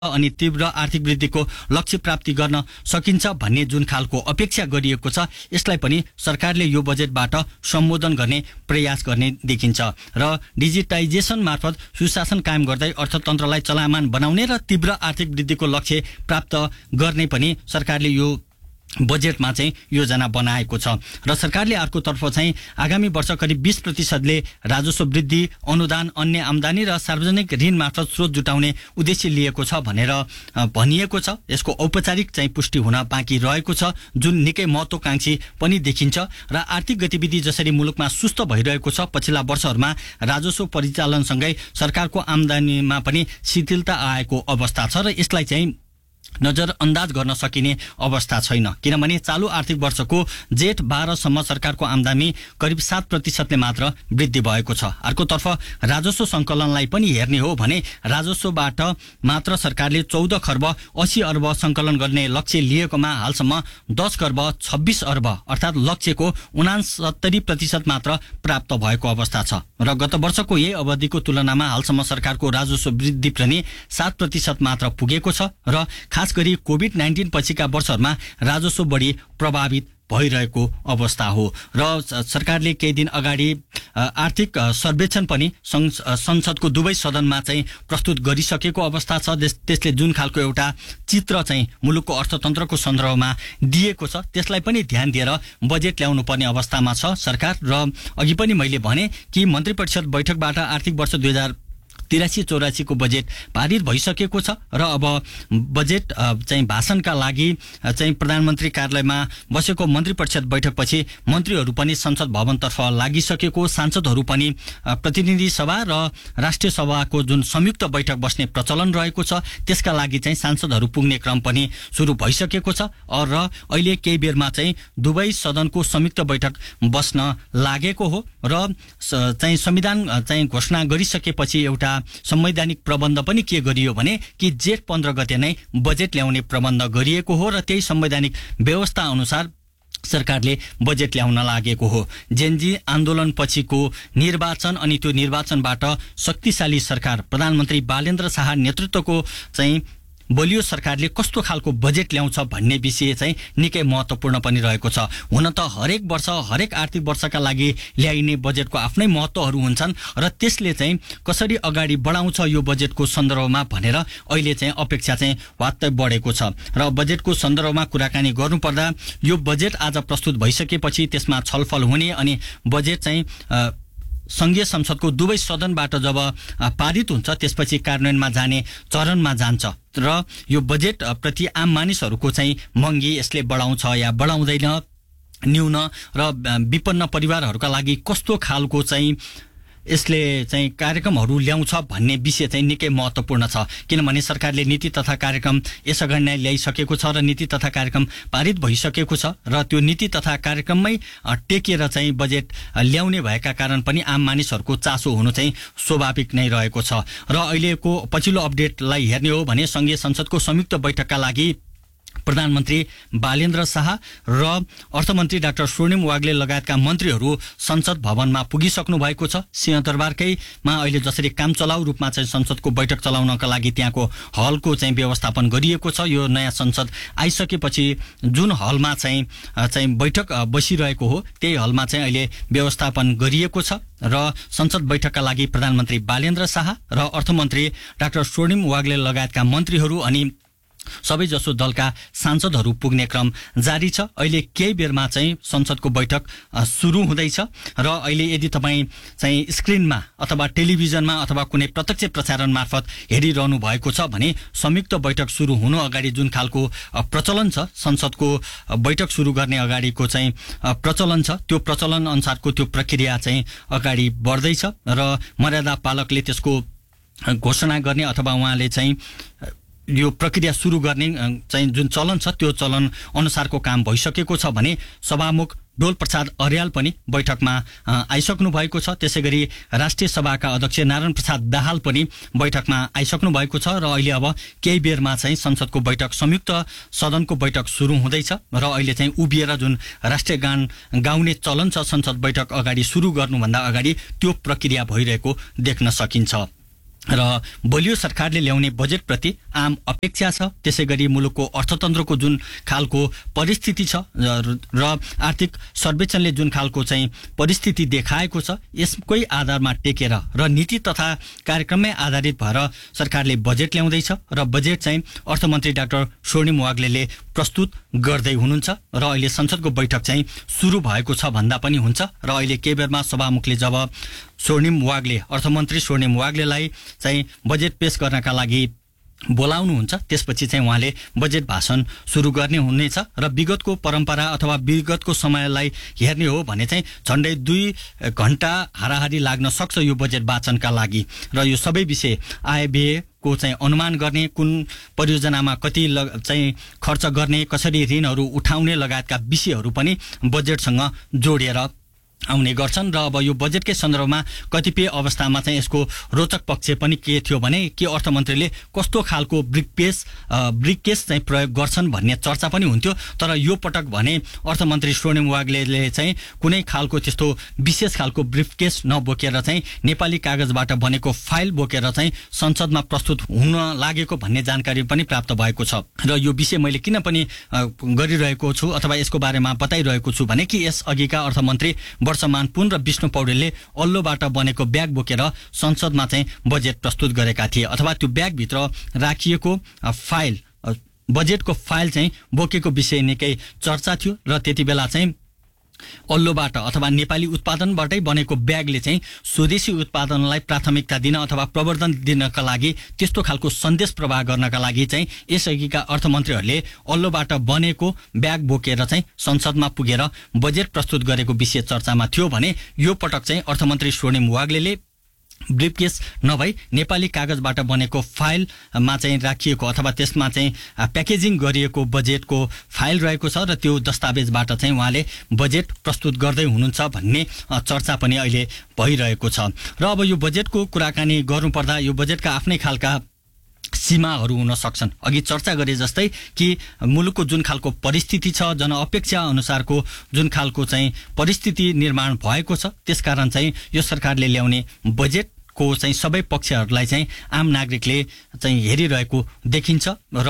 अनि तीव्र आर्थिक वृद्धिको लक्ष्य प्राप्ति गर्न सकिन्छ भन्ने जुन खालको अपेक्षा गरिएको छ यसलाई पनि सरकारले यो बजेटबाट सम्बोधन गर्ने प्रयास गर्ने देखिन्छ र डिजिटाइजेसन मार्फत सुशासन कायम गर्दै अर्थतन्त्रलाई चलायमान बनाउने र तीव्र आर्थिक वृद्धिको लक्ष्य प्राप्त गर्ने पनि सरकारले यो बजेटमा चाहिँ योजना बनाएको छ र सरकारले अर्कोतर्फ चाहिँ आगामी वर्ष करिब 20%ले राजस्व वृद्धि अनुदान अन्य आम्दानी र सार्वजनिक ऋण मार्फत स्रोत जुटाउने उद्देश्य लिएको छ भनेर भनिएको छ। यसको औपचारिक चाहिँ पुष्टि हुन बाँकी रहेको छ जुन निकै महत्त्वकांक्षी पनि देखिन्छ र आर्थिक गतिविधि जसरी मुलुकमा सुस्त भइरहेको छ पछिल्ला वर्षहरूमा राजस्व परिचालनसँगै सरकारको आम्दानीमा पनि शिथिलता आएको अवस्था छ र यसलाई चाहिँ नजरअन्दाज गर्न सकिने अवस्था छैन किनभने चालू आर्थिक वर्षको जेठ 12 सम्म सरकारको आम्दानी करिब 7% ले मात्र वृद्धि भएको छ। अर्कोतर्फ राजस्व संकलनलाई पनि हेर्ने हो भने राजस्वबाट मात्र सरकारले 14 खर्ब 80 अर्ब संकलन गर्ने लक्ष्य लिएकोमा हालसम्म 10 खर्ब 26 अर्ब अर्थात् लक्ष्यको 69% मात्र प्राप्त भएको अवस्था छ र गत वर्षको यही अवधिको तुलनामा हालसम्म सरकारको राजस्व वृद्धि पनि 7% मात्र पुगेको छ र खास गरी कोभिड-19 पछिका वर्षहरूमा राजस्व बढी प्रभावित भइरहेको अवस्था हो र सरकारले केही दिन अगाडि आर्थिक सर्वेक्षण पनि संसदको दुवै सदनमा चाहिँ प्रस्तुत गरिसकेको अवस्था छ। त्यसले जुन खालको एउटा चित्र चाहिँ मुलुकको अर्थतन्त्रको सन्दर्भमा दिएको छ त्यसलाई पनि ध्यान दिएर बजेट ल्याउनु पर्ने अवस्थामा छ सरकार। र अघि पनि मैले भने कि मन्त्री परिषद बैठकबाट आर्थिक वर्ष 2083-84 को बजेट पारित भइसकेको छ र अब बजेट चाहिँ भाषणका लागि चाहिँ प्रधानमन्त्री कार्यालयमा बसेको मन्त्री परिषद बैठकपछि मन्त्रीहरू पनि संसद भवनतर्फ लागिसकेको सांसदहरू पनि प्रतिनिधि सभा र राष्ट्रिय सभाको जुन संयुक्त बैठक बस्ने प्रचलन रहेको छ त्यसका लागि चाहिँ सांसदहरू पुग्ने क्रम पनि सुरु भइसकेको छ र अहिले केही बेरमा चाहिँ दुवै सदनको संयुक्त बैठक बस्न लागेको हो र चाहिँ संविधान चाहिँ घोषणा गरिसकेपछि एउटा संवैधानिक प्रबन्ध पनि के गरियो भने कि जेठ 15 गते नै बजेट ल्याउने प्रबन्ध गरिएको हो र त्यही संवैधानिक व्यवस्था अनुसार सरकारले बजेट ल्याउन लागेको हो। जेनजी आन्दोलन पछिको निर्वाचन अनि त्यो निर्वाचनबाट शक्तिशाली सरकार प्रधानमन्त्री बालेन्द्र शाह नेतृत्वको चाहिँ बलियो सरकारले कस्तो खालको बजेट ल्याउँछ भन्ने विषय चाहिँ निकै महत्त्वपूर्ण पनि रहेको छ। हुन त हरेक वर्ष हरेक आर्थिक वर्षका लागि ल्याइने बजेटको आफ्नै महत्त्वहरू हुन्छन् र त्यसले चाहिँ कसरी अगाडि बढाउँछ यो बजेटको सन्दर्भमा भनेर अहिले चाहिँ अपेक्षा चाहिँ वात्तै बढेको छ र बजेटको सन्दर्भमा कुराकानी गर्नुपर्दा यो बजेट आज प्रस्तुत भइसकेपछि त्यसमा छलफल हुने अनि बजेट चाहिँ संघीय संसदको दुवै सदनबाट जब पारित हुन्छ त्यसपछि कार्यान्वयनमा जाने चरणमा जान्छ र यो बजेट प्रति आम मानिसहरूको चाहिँ महँगी यसले बढाउँछ या बढाउँदैन न्यून र विपन्न परिवारहरूका लागि कस्तो खालको चाहिँ यसले चाहिँ कार्यक्रमहरू ल्याउँछ भन्ने विषय चाहिँ निकै महत्त्वपूर्ण छ किनभने सरकारले नीति तथा कार्यक्रम यसअघि नै ल्याइसकेको छ र नीति तथा कार्यक्रम पारित भइसकेको छ र त्यो नीति तथा कार्यक्रममै टेकेर चाहिँ बजेट ल्याउने भएका कारण पनि आम मानिसहरूको चासो हुनु चाहिँ स्वाभाविक नै रहेको छ र अहिलेको पछिल्लो अपडेटलाई हेर्ने हो भने संघीय संसदको संयुक्त बैठकका लागि प्रधानमन्त्री बालेन्द्र शाह र अर्थमन्त्री डाक्टर स्वर्णिम वाग्ले लगायतका मन्त्रीहरू संसद भवनमा पुगिसक्नु भएको छ। सिंहदरबारकैमा अहिले जसरी काम चलाउ रूपमा चाहिँ संसदको बैठक चलाउनका लागि त्यहाँको हलको चाहिँ व्यवस्थापन गरिएको छ। यो नयाँ संसद आइसकेपछि जुन हलमा चाहिँ बैठक बसिरहेको हो त्यही हलमा चाहिँ अहिले व्यवस्थापन गरिएको छ र संसद बैठकका लागि प्रधानमन्त्री बालेन्द्र शाह र अर्थमन्त्री डाक्टर स्वर्णिम वाग्ले लगायतका मन्त्रीहरू अनि सबैजसो दलका सांसदहरू पुग्ने क्रम जारी छ। अहिले केही बेरमा चाहिँ संसदको बैठक सुरु हुँदैछ र अहिले यदि तपाईँ चाहिँ स्क्रिनमा अथवा टेलिभिजनमा अथवा कुनै प्रत्यक्ष प्रसारण मार्फत हेरिरहनु भएको छ भने संयुक्त बैठक सुरु हुनु अगाडि जुन खालको प्रचलन छ संसदको बैठक सुरु गर्ने अगाडिको चाहिँ प्रचलन छ त्यो प्रचलन अनुसारको त्यो प्रक्रिया चाहिँ अगाडि बढ्दैछ र मर्यादा पालकले त्यसको घोषणा गर्ने अथवा उहाँले चाहिँ यो प्रक्रिया सुरु गर्ने चाहिँ जुन चलन छ त्यो चलन अनुसारको काम भइसकेको छ भने सभामुख डोल प्रसाद अर्याल पनि बैठकमा आइसक्नु भएको छ। त्यसैगरी राष्ट्रिय सभाका अध्यक्ष नारायण प्रसाद दाहाल पनि बैठकमा आइसक्नु भएको छ र अहिले अब केही बेरमा चाहिँ संसदको बैठक संयुक्त सदनको बैठक सुरु हुँदैछ र अहिले चाहिँ उभिएर जुन राष्ट्रिय गान गाउने चलन छ संसद बैठक अगाडि सुरु गर्नुभन्दा अगाडि त्यो प्रक्रिया भइरहेको देख्न सकिन्छ। र बलियो सरकारले ल्याउने बजेटप्रति आम अपेक्षा छ। त्यसैगरी मुलुकको अर्थतन्त्रको जुन खालको परिस्थिति छ र आर्थिक सर्वेक्षणले जुन खालको चाहिँ परिस्थिति देखाएको छ यसकै आधारमा टेकेर र नीति तथा कार्यक्रममै आधारित भएर सरकारले बजेट ल्याउँदैछ र बजेट चाहिँ अर्थमन्त्री डाक्टर स्वर्णिम वाग्लेले प्रस्तुत गर्दै हुनुहुन्छ र अहिले संसदको बैठक चाहिँ सुरु भएको छ भन्दा पनि हुन्छ र अहिले केही बेरमा सभामुखले जब अर्थमन्त्री स्वर्णिम वाग्लेलाई चाहिँ बजेट पेश गर्नका लागि बोलाउनुहुन्छ त्यसपछि चाहिँ उहाँले बजेट भाषण सुरु गर्ने हुनेछ र विगतको परम्परा अथवा विगतको समयलाई हेर्ने हो भने चाहिँ झन्डै 2 घण्टा हाराहारी लाग्न सक्छ यो बजेट वाचनका लागि र यो सबै विषय आय व्यय को चाहिँ अनुमान गर्ने, कुन परियोजनामा कति चाहिँ खर्च गर्ने, कसरी ऋणहरू उठाउने लगायतका विषयहरू पनि बजेटसँग जोडिएर आउने गर्छन्। र अब यो बजेटकै सन्दर्भमा कतिपय अवस्थामा चाहिँ यसको रोचक पक्ष पनि के थियो भने के अर्थमन्त्रीले कस्तो खालको ब्रिफकेस चाहिँ प्रयोग गर्छन् भन्ने चर्चा पनि हुन्थ्यो। तर यो पटक भने अर्थमन्त्री स्वर्णिम वाग्लेले चाहिँ कुनै खालको त्यस्तो विशेष खालको ब्रिफकेस नबोकेर चाहिँ नेपाली कागजबाट बनेको फाइल बोकेर चाहिँ संसदमा प्रस्तुत हुन लागेको भन्ने जानकारी पनि प्राप्त भएको छ। र यो विषय मैले किन पनि गरिरहेको छु अथवा यसको बारेमा बताइरहेको छु भने कि यस अघिका अर्थमन्त्री वर्षमान पुन र विष्णु पौडेलले अल्लोबाट बनेको ब्याग बोकेर संसदमा चाहिँ बजेट प्रस्तुत गरेका थिए अथवा त्यो ब्यागभित्र राखिएको फाइल बजेटको फाइल चाहिँ बोकेको विषय निकै चर्चा थियो र त्यति बेला चाहिँ अल्लोबाट अथवा नेपाली उत्पादनबाटै बनेको ब्यागले चाहिँ स्वदेशी उत्पादनलाई प्राथमिकता दिन अथवा प्रवर्धन दिनका लागि त्यस्तो खालको सन्देश प्रवाह गर्नका लागि चाहिँ यसअघिका अर्थमन्त्रीहरूले अल्लोबाट बनेको ब्याग बोकेर चाहिँ संसदमा पुगेर बजेट प्रस्तुत गरेको विषय चर्चामा थियो भने यो पटक चाहिँ अर्थमन्त्री स्वर्णिम वाग्लेले ब्रिफकेस नभई नेपाली कागजबाट बनेको फाइलमा चाहिँ राखिएको अथवा त्यसमा चाहिँ प्याकेजिङ गरिएको बजेटको फाइल रहेको छ र त्यो दस्तावेजबाट चाहिँ उहाँले बजेट प्रस्तुत गर्दै हुनुहुन्छ भन्ने चर्चा पनि अहिले भइरहेको छ। र अब यो बजेटको कुराकानी गर्नुपर्दा यो बजेटका आफ्नै खालका सीमाहरू हुन सक्छन्। अघि चर्चा गरे जस्तै कि मुलुकको जुन खालको परिस्थिति छ जनअपेक्षा अनुसारको जुन खालको चाहिँ परिस्थिति निर्माण भएको छ त्यसकारण चाहिँ यो सरकारले ल्याउने बजेटको चाहिँ सबै पक्षहरूलाई चाहिँ आम नागरिकले चाहिँ हेरिरहेको देखिन्छ र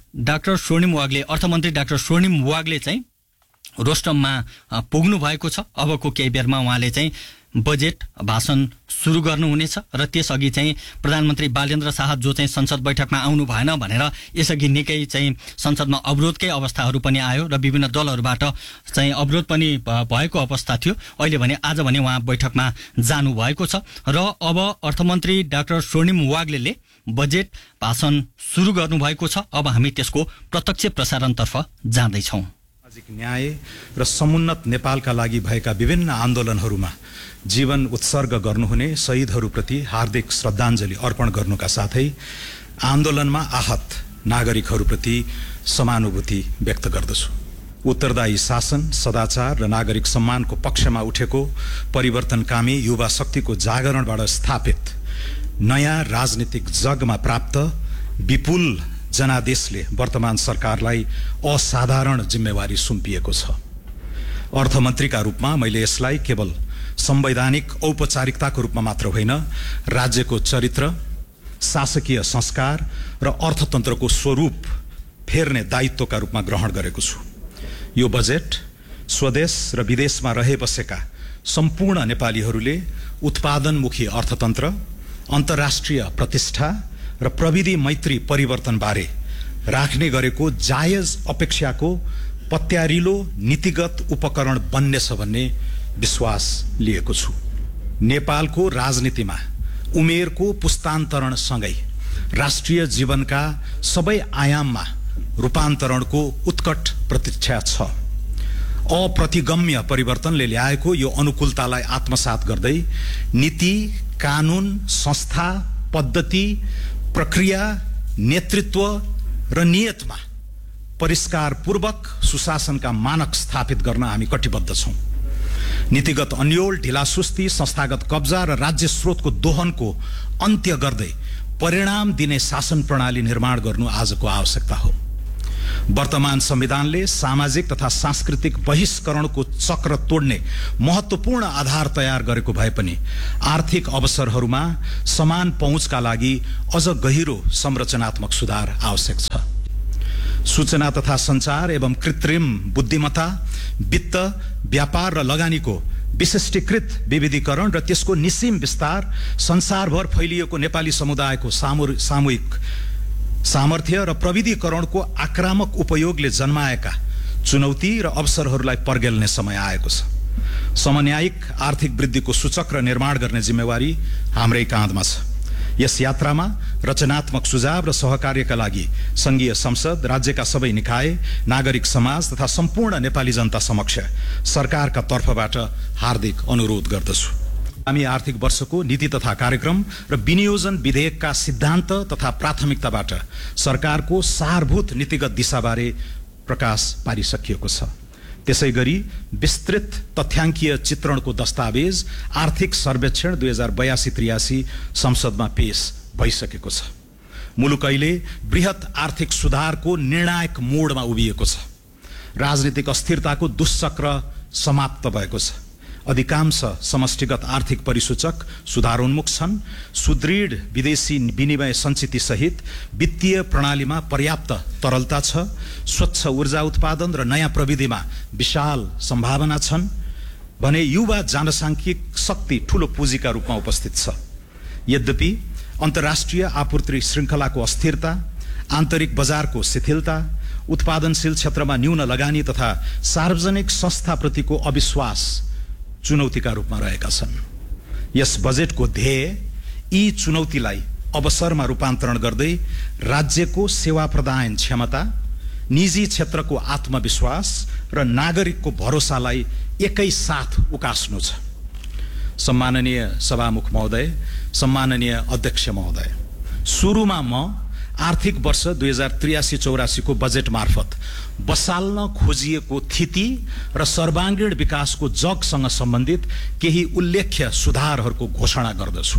अर्थमन्त्री डाक्टर स्वर्णिम वाग्ले चाहिँ रोस्टममा पुग्नु भएको छ। अबको केही बेरमा उहाँले चाहिँ बजेट भाषण सुरु गर्नुहुनेछ र त्यसअघि चाहिँ प्रधानमन्त्री बालेन्द्र शाह जो चाहिँ संसद बैठकमा आउनु भएन भनेर यसअघि निकै चाहिँ संसदमा अवरोधकै अवस्थाहरू पनि आयो र विभिन्न दलहरूबाट चाहिँ अवरोध पनि भएको अवस्था थियो। अहिले भने आज भने उहाँ बैठकमा जानु भएको छ र अब अर्थमन्त्री डाक्टर स्वर्णिम वाग्लेले बजेट भाषण सुरु गर्नुभएको छ। अब हामी त्यसको प्रत्यक्ष प्रसारणतर्फ जाँदैछौँ। सामाजिक न्याय र समुन्नत नेपालका लागि भएका विभिन्न आन्दोलनहरूमा जीवन उत्सर्ग गर्नुहुने शहीदहरूप्रति हार्दिक श्रद्धाञ्जली अर्पण गर्नुका साथै आन्दोलनमा आहत नागरिकहरूप्रति समानुभूति व्यक्त गर्दछु। उत्तरदायी शासन, सदाचार र नागरिक सम्मानको पक्षमा उठेको परिवर्तनकामी युवा शक्तिको जागरणबाट स्थापित नयाँ राजनीतिक जगमा प्राप्त विपुल जनादेशले वर्तमान सरकारलाई असाधारण जिम्मेवारी सुम्पिएको छ। अर्थमन्त्रीका रूपमा मैले यसलाई केवल संवैधानिक औपचारिकताको रूपमा मात्र होइन, राज्यको चरित्र, शासकीय संस्कार र अर्थतन्त्रको स्वरूप फेर्ने दायित्वका रूपमा ग्रहण गरेको छु। यो बजेट स्वदेश र विदेशमा रहे बसेका सम्पूर्ण नेपालीहरूले उत्पादनमुखी अर्थतन्त्र, अन्तर्राष्ट्रिय प्रतिष्ठा र प्रविधि मैत्री परिवर्तनबारे राख्ने गरेको जायज अपेक्षाको पत्यारिलो नीतिगत उपकरण बन्नेछ भन्ने विश्वास लिएको छु। नेपालको राजनीतिमा उमेरको पुस्तान्तरणसँगै राष्ट्रिय जीवनका सबै आयाममा रूपान्तरणको उत्कट प्रतीक्षा छ। अप्रतिगम्य परिवर्तनले ल्याएको यो अनुकूलतालाई आत्मसात गर्दै नीति, कानुन, संस्था, पद्धति, प्रक्रिया, नेतृत्व र नियतमा परिष्कारपूर्वक सुशासनका मानक स्थापित गर्न हामी कटिबद्ध छौँ। नीतिगत अन्योल, ढिलासुस्ती, संस्थागत कब्जा र राज्य स्रोतको दोहनको अन्त्य गर्दै परिणाम दिने शासन प्रणाली निर्माण गर्नु आजको आवश्यकता हो। वर्तमान संविधानले सामाजिक तथा सांस्कृतिक बहिष्करणको चक्र तोड्ने महत्त्वपूर्ण आधार तयार गरेको भए पनि आर्थिक अवसरहरूमा समान पहुँचका लागि अझ गहिरो संरचनात्मक सुधार आवश्यक छ। सूचना तथा सञ्चार एवं कृत्रिम बुद्धिमत्ता, वित्त, व्यापार र लगानीको विशिष्टीकृत विविधीकरण र त्यसको निसीम विस्तार संसारभर फैलिएको नेपाली समुदायको सामूहिक सामर्थ्य र प्रविधिकरणको आक्रामक उपयोगले जन्माएका चुनौती र अवसरहरूलाई पर्गेल्ने समय आएको छ। समन्यायिक आर्थिक वृद्धिको सूचक र निर्माण गर्ने जिम्मेवारी हाम्रै काँधमा छ। यस यात्रामा रचनात्मक सुझाव र सहकार्यका लागि संघीय संसद, राज्यका सबै निकाय, नागरिक समाज तथा सम्पूर्ण नेपाली जनता समक्ष सरकारका तर्फबाट हार्दिक अनुरोध गर्दछु। आगामी आर्थिक वर्षको नीति तथा कार्यक्रम र विनियोजन विधेयकका सिद्धान्त तथा प्राथमिकताबाट सरकारको सारभूत नीतिगत दिशाबारे प्रकाश पारिसकिएको छ। त्यसैगरी विस्तृत तथ्याङ्कीय चित्रणको दस्तावेज आर्थिक सर्वेक्षण 2082-83 संसदमा पेश भइसकेको छ। मुलुक अहिले बृहत आर्थिक सुधारको निर्णायक मोडमा उभिएको छ। राजनीतिक अस्थिरताको दुष्चक्र समाप्त भएको छ। अधिकांश समष्टिगत आर्थिक परिसूचक सुधारोन्मुख छन्। सुदृढ विदेशी विनिमय सञ्चिति सहित वित्तीय प्रणालीमा पर्याप्त तरलता छ। स्वच्छ ऊर्जा उत्पादन र नयाँ प्रविधिमा विशाल सम्भावना छन् भने युवा जनसाङ्ख्यिक शक्ति ठूलो पुँजीका रूपमा उपस्थित छ। यद्यपि अन्तर्राष्ट्रिय आपूर्ति श्रृङ्खलाको अस्थिरता, आन्तरिक बजारको शिथिलता, उत्पादनशील क्षेत्रमा न्यून लगानी तथा सार्वजनिक संस्थाप्रतिको अविश्वास चुनौतीका रूपमा रहेका छन्। यस बजेटको ध्येय यी चुनौतीलाई अवसरमा रूपान्तरण गर्दै राज्यको सेवा प्रदान क्षमता, निजी क्षेत्रको आत्मविश्वास र नागरिकको भरोसालाई एकै साथ उकास्नु छ। सम्माननीय सभामुख महोदय, सम्माननीय अध्यक्ष महोदय, सुरुमा म आर्थिक वर्ष 2083-84 को बजेट मार्फत बसाल्न खोजिएको थिति र सर्वाङ्गीण विकासको जगसँग सम्बन्धित केही उल्लेख्य सुधारहरूको घोषणा गर्दछु।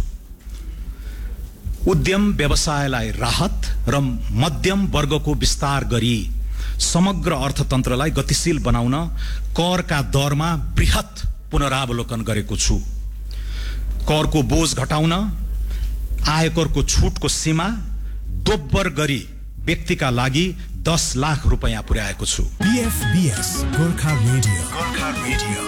उद्यम व्यवसायलाई राहत र मध्यम वर्गको विस्तार गरी समग्र अर्थतन्त्रलाई गतिशील बनाउन करका दरमा बृहत पुनरावलोकन गरेको छु। करको बोझ घटाउन आयकरको छुटको सीमा दोब्बर गरी व्यक्तिका लागि 10 लाख रुपैयाँ पुर्याएको छु। BFBS Gorkha radio.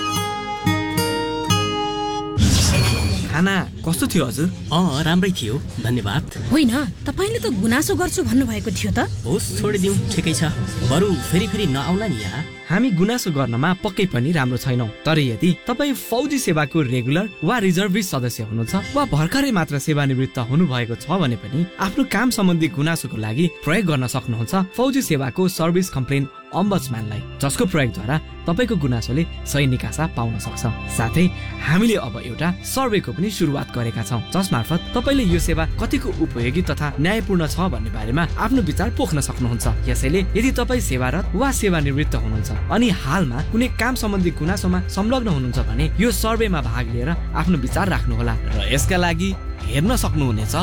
खाना कस्तो थियो हजुर? राम्रै थियो, धन्यवाद। होइन, तपाईले त गुनासो गर्छु भन्नुभएको थियो त। होस्, छोडिदिउँ, ठिकै छ। बरु फेरि नआउला नि यहाँ। हामी गुनासो गर्नमा पक्कै पनि राम्रो छैनौं, तर यदि तपाईँ फौजी सेवाको रेगुलर वा रिजर्भिस्ट सदस्य हुनुहुन्छ वा भर्खरै मात्र सेवानिवृत्त हुनुभएको छ भने पनि आफ्नो काम सम्बन्धी गुनासोको लागि प्रयोग गर्न सक्नुहुन्छ फौजी सेवाको सर्भिस कम्प्लेन अम्बड्सम्यानलाई, जसको प्रयोगद्वारा तपाईको गुनासोले सही निकासा पाउन सक्छ। साथै हामीले अब एउटा सर्वेको पनि सुरुवात गरेका छौं, जसमार्फत तपाईले यो सेवा कतिको उपयोगी तथा न्यायपूर्ण छ भन्ने बारेमा आफ्नो विचार पोख्न सक्नुहुन्छ। यसैले यदि तपाईँ सेवारत वा सेवानिवृत्त हुनुहुन्छ अनि हालमा कुनै काम सम्बन्धी गुनासोमा संलग्न हुनुहुन्छ भने यो सर्वेमा भाग लिएर आफ्नो विचार राख्नुहोला र यसका लागि हेर्न सक्नुहुनेछ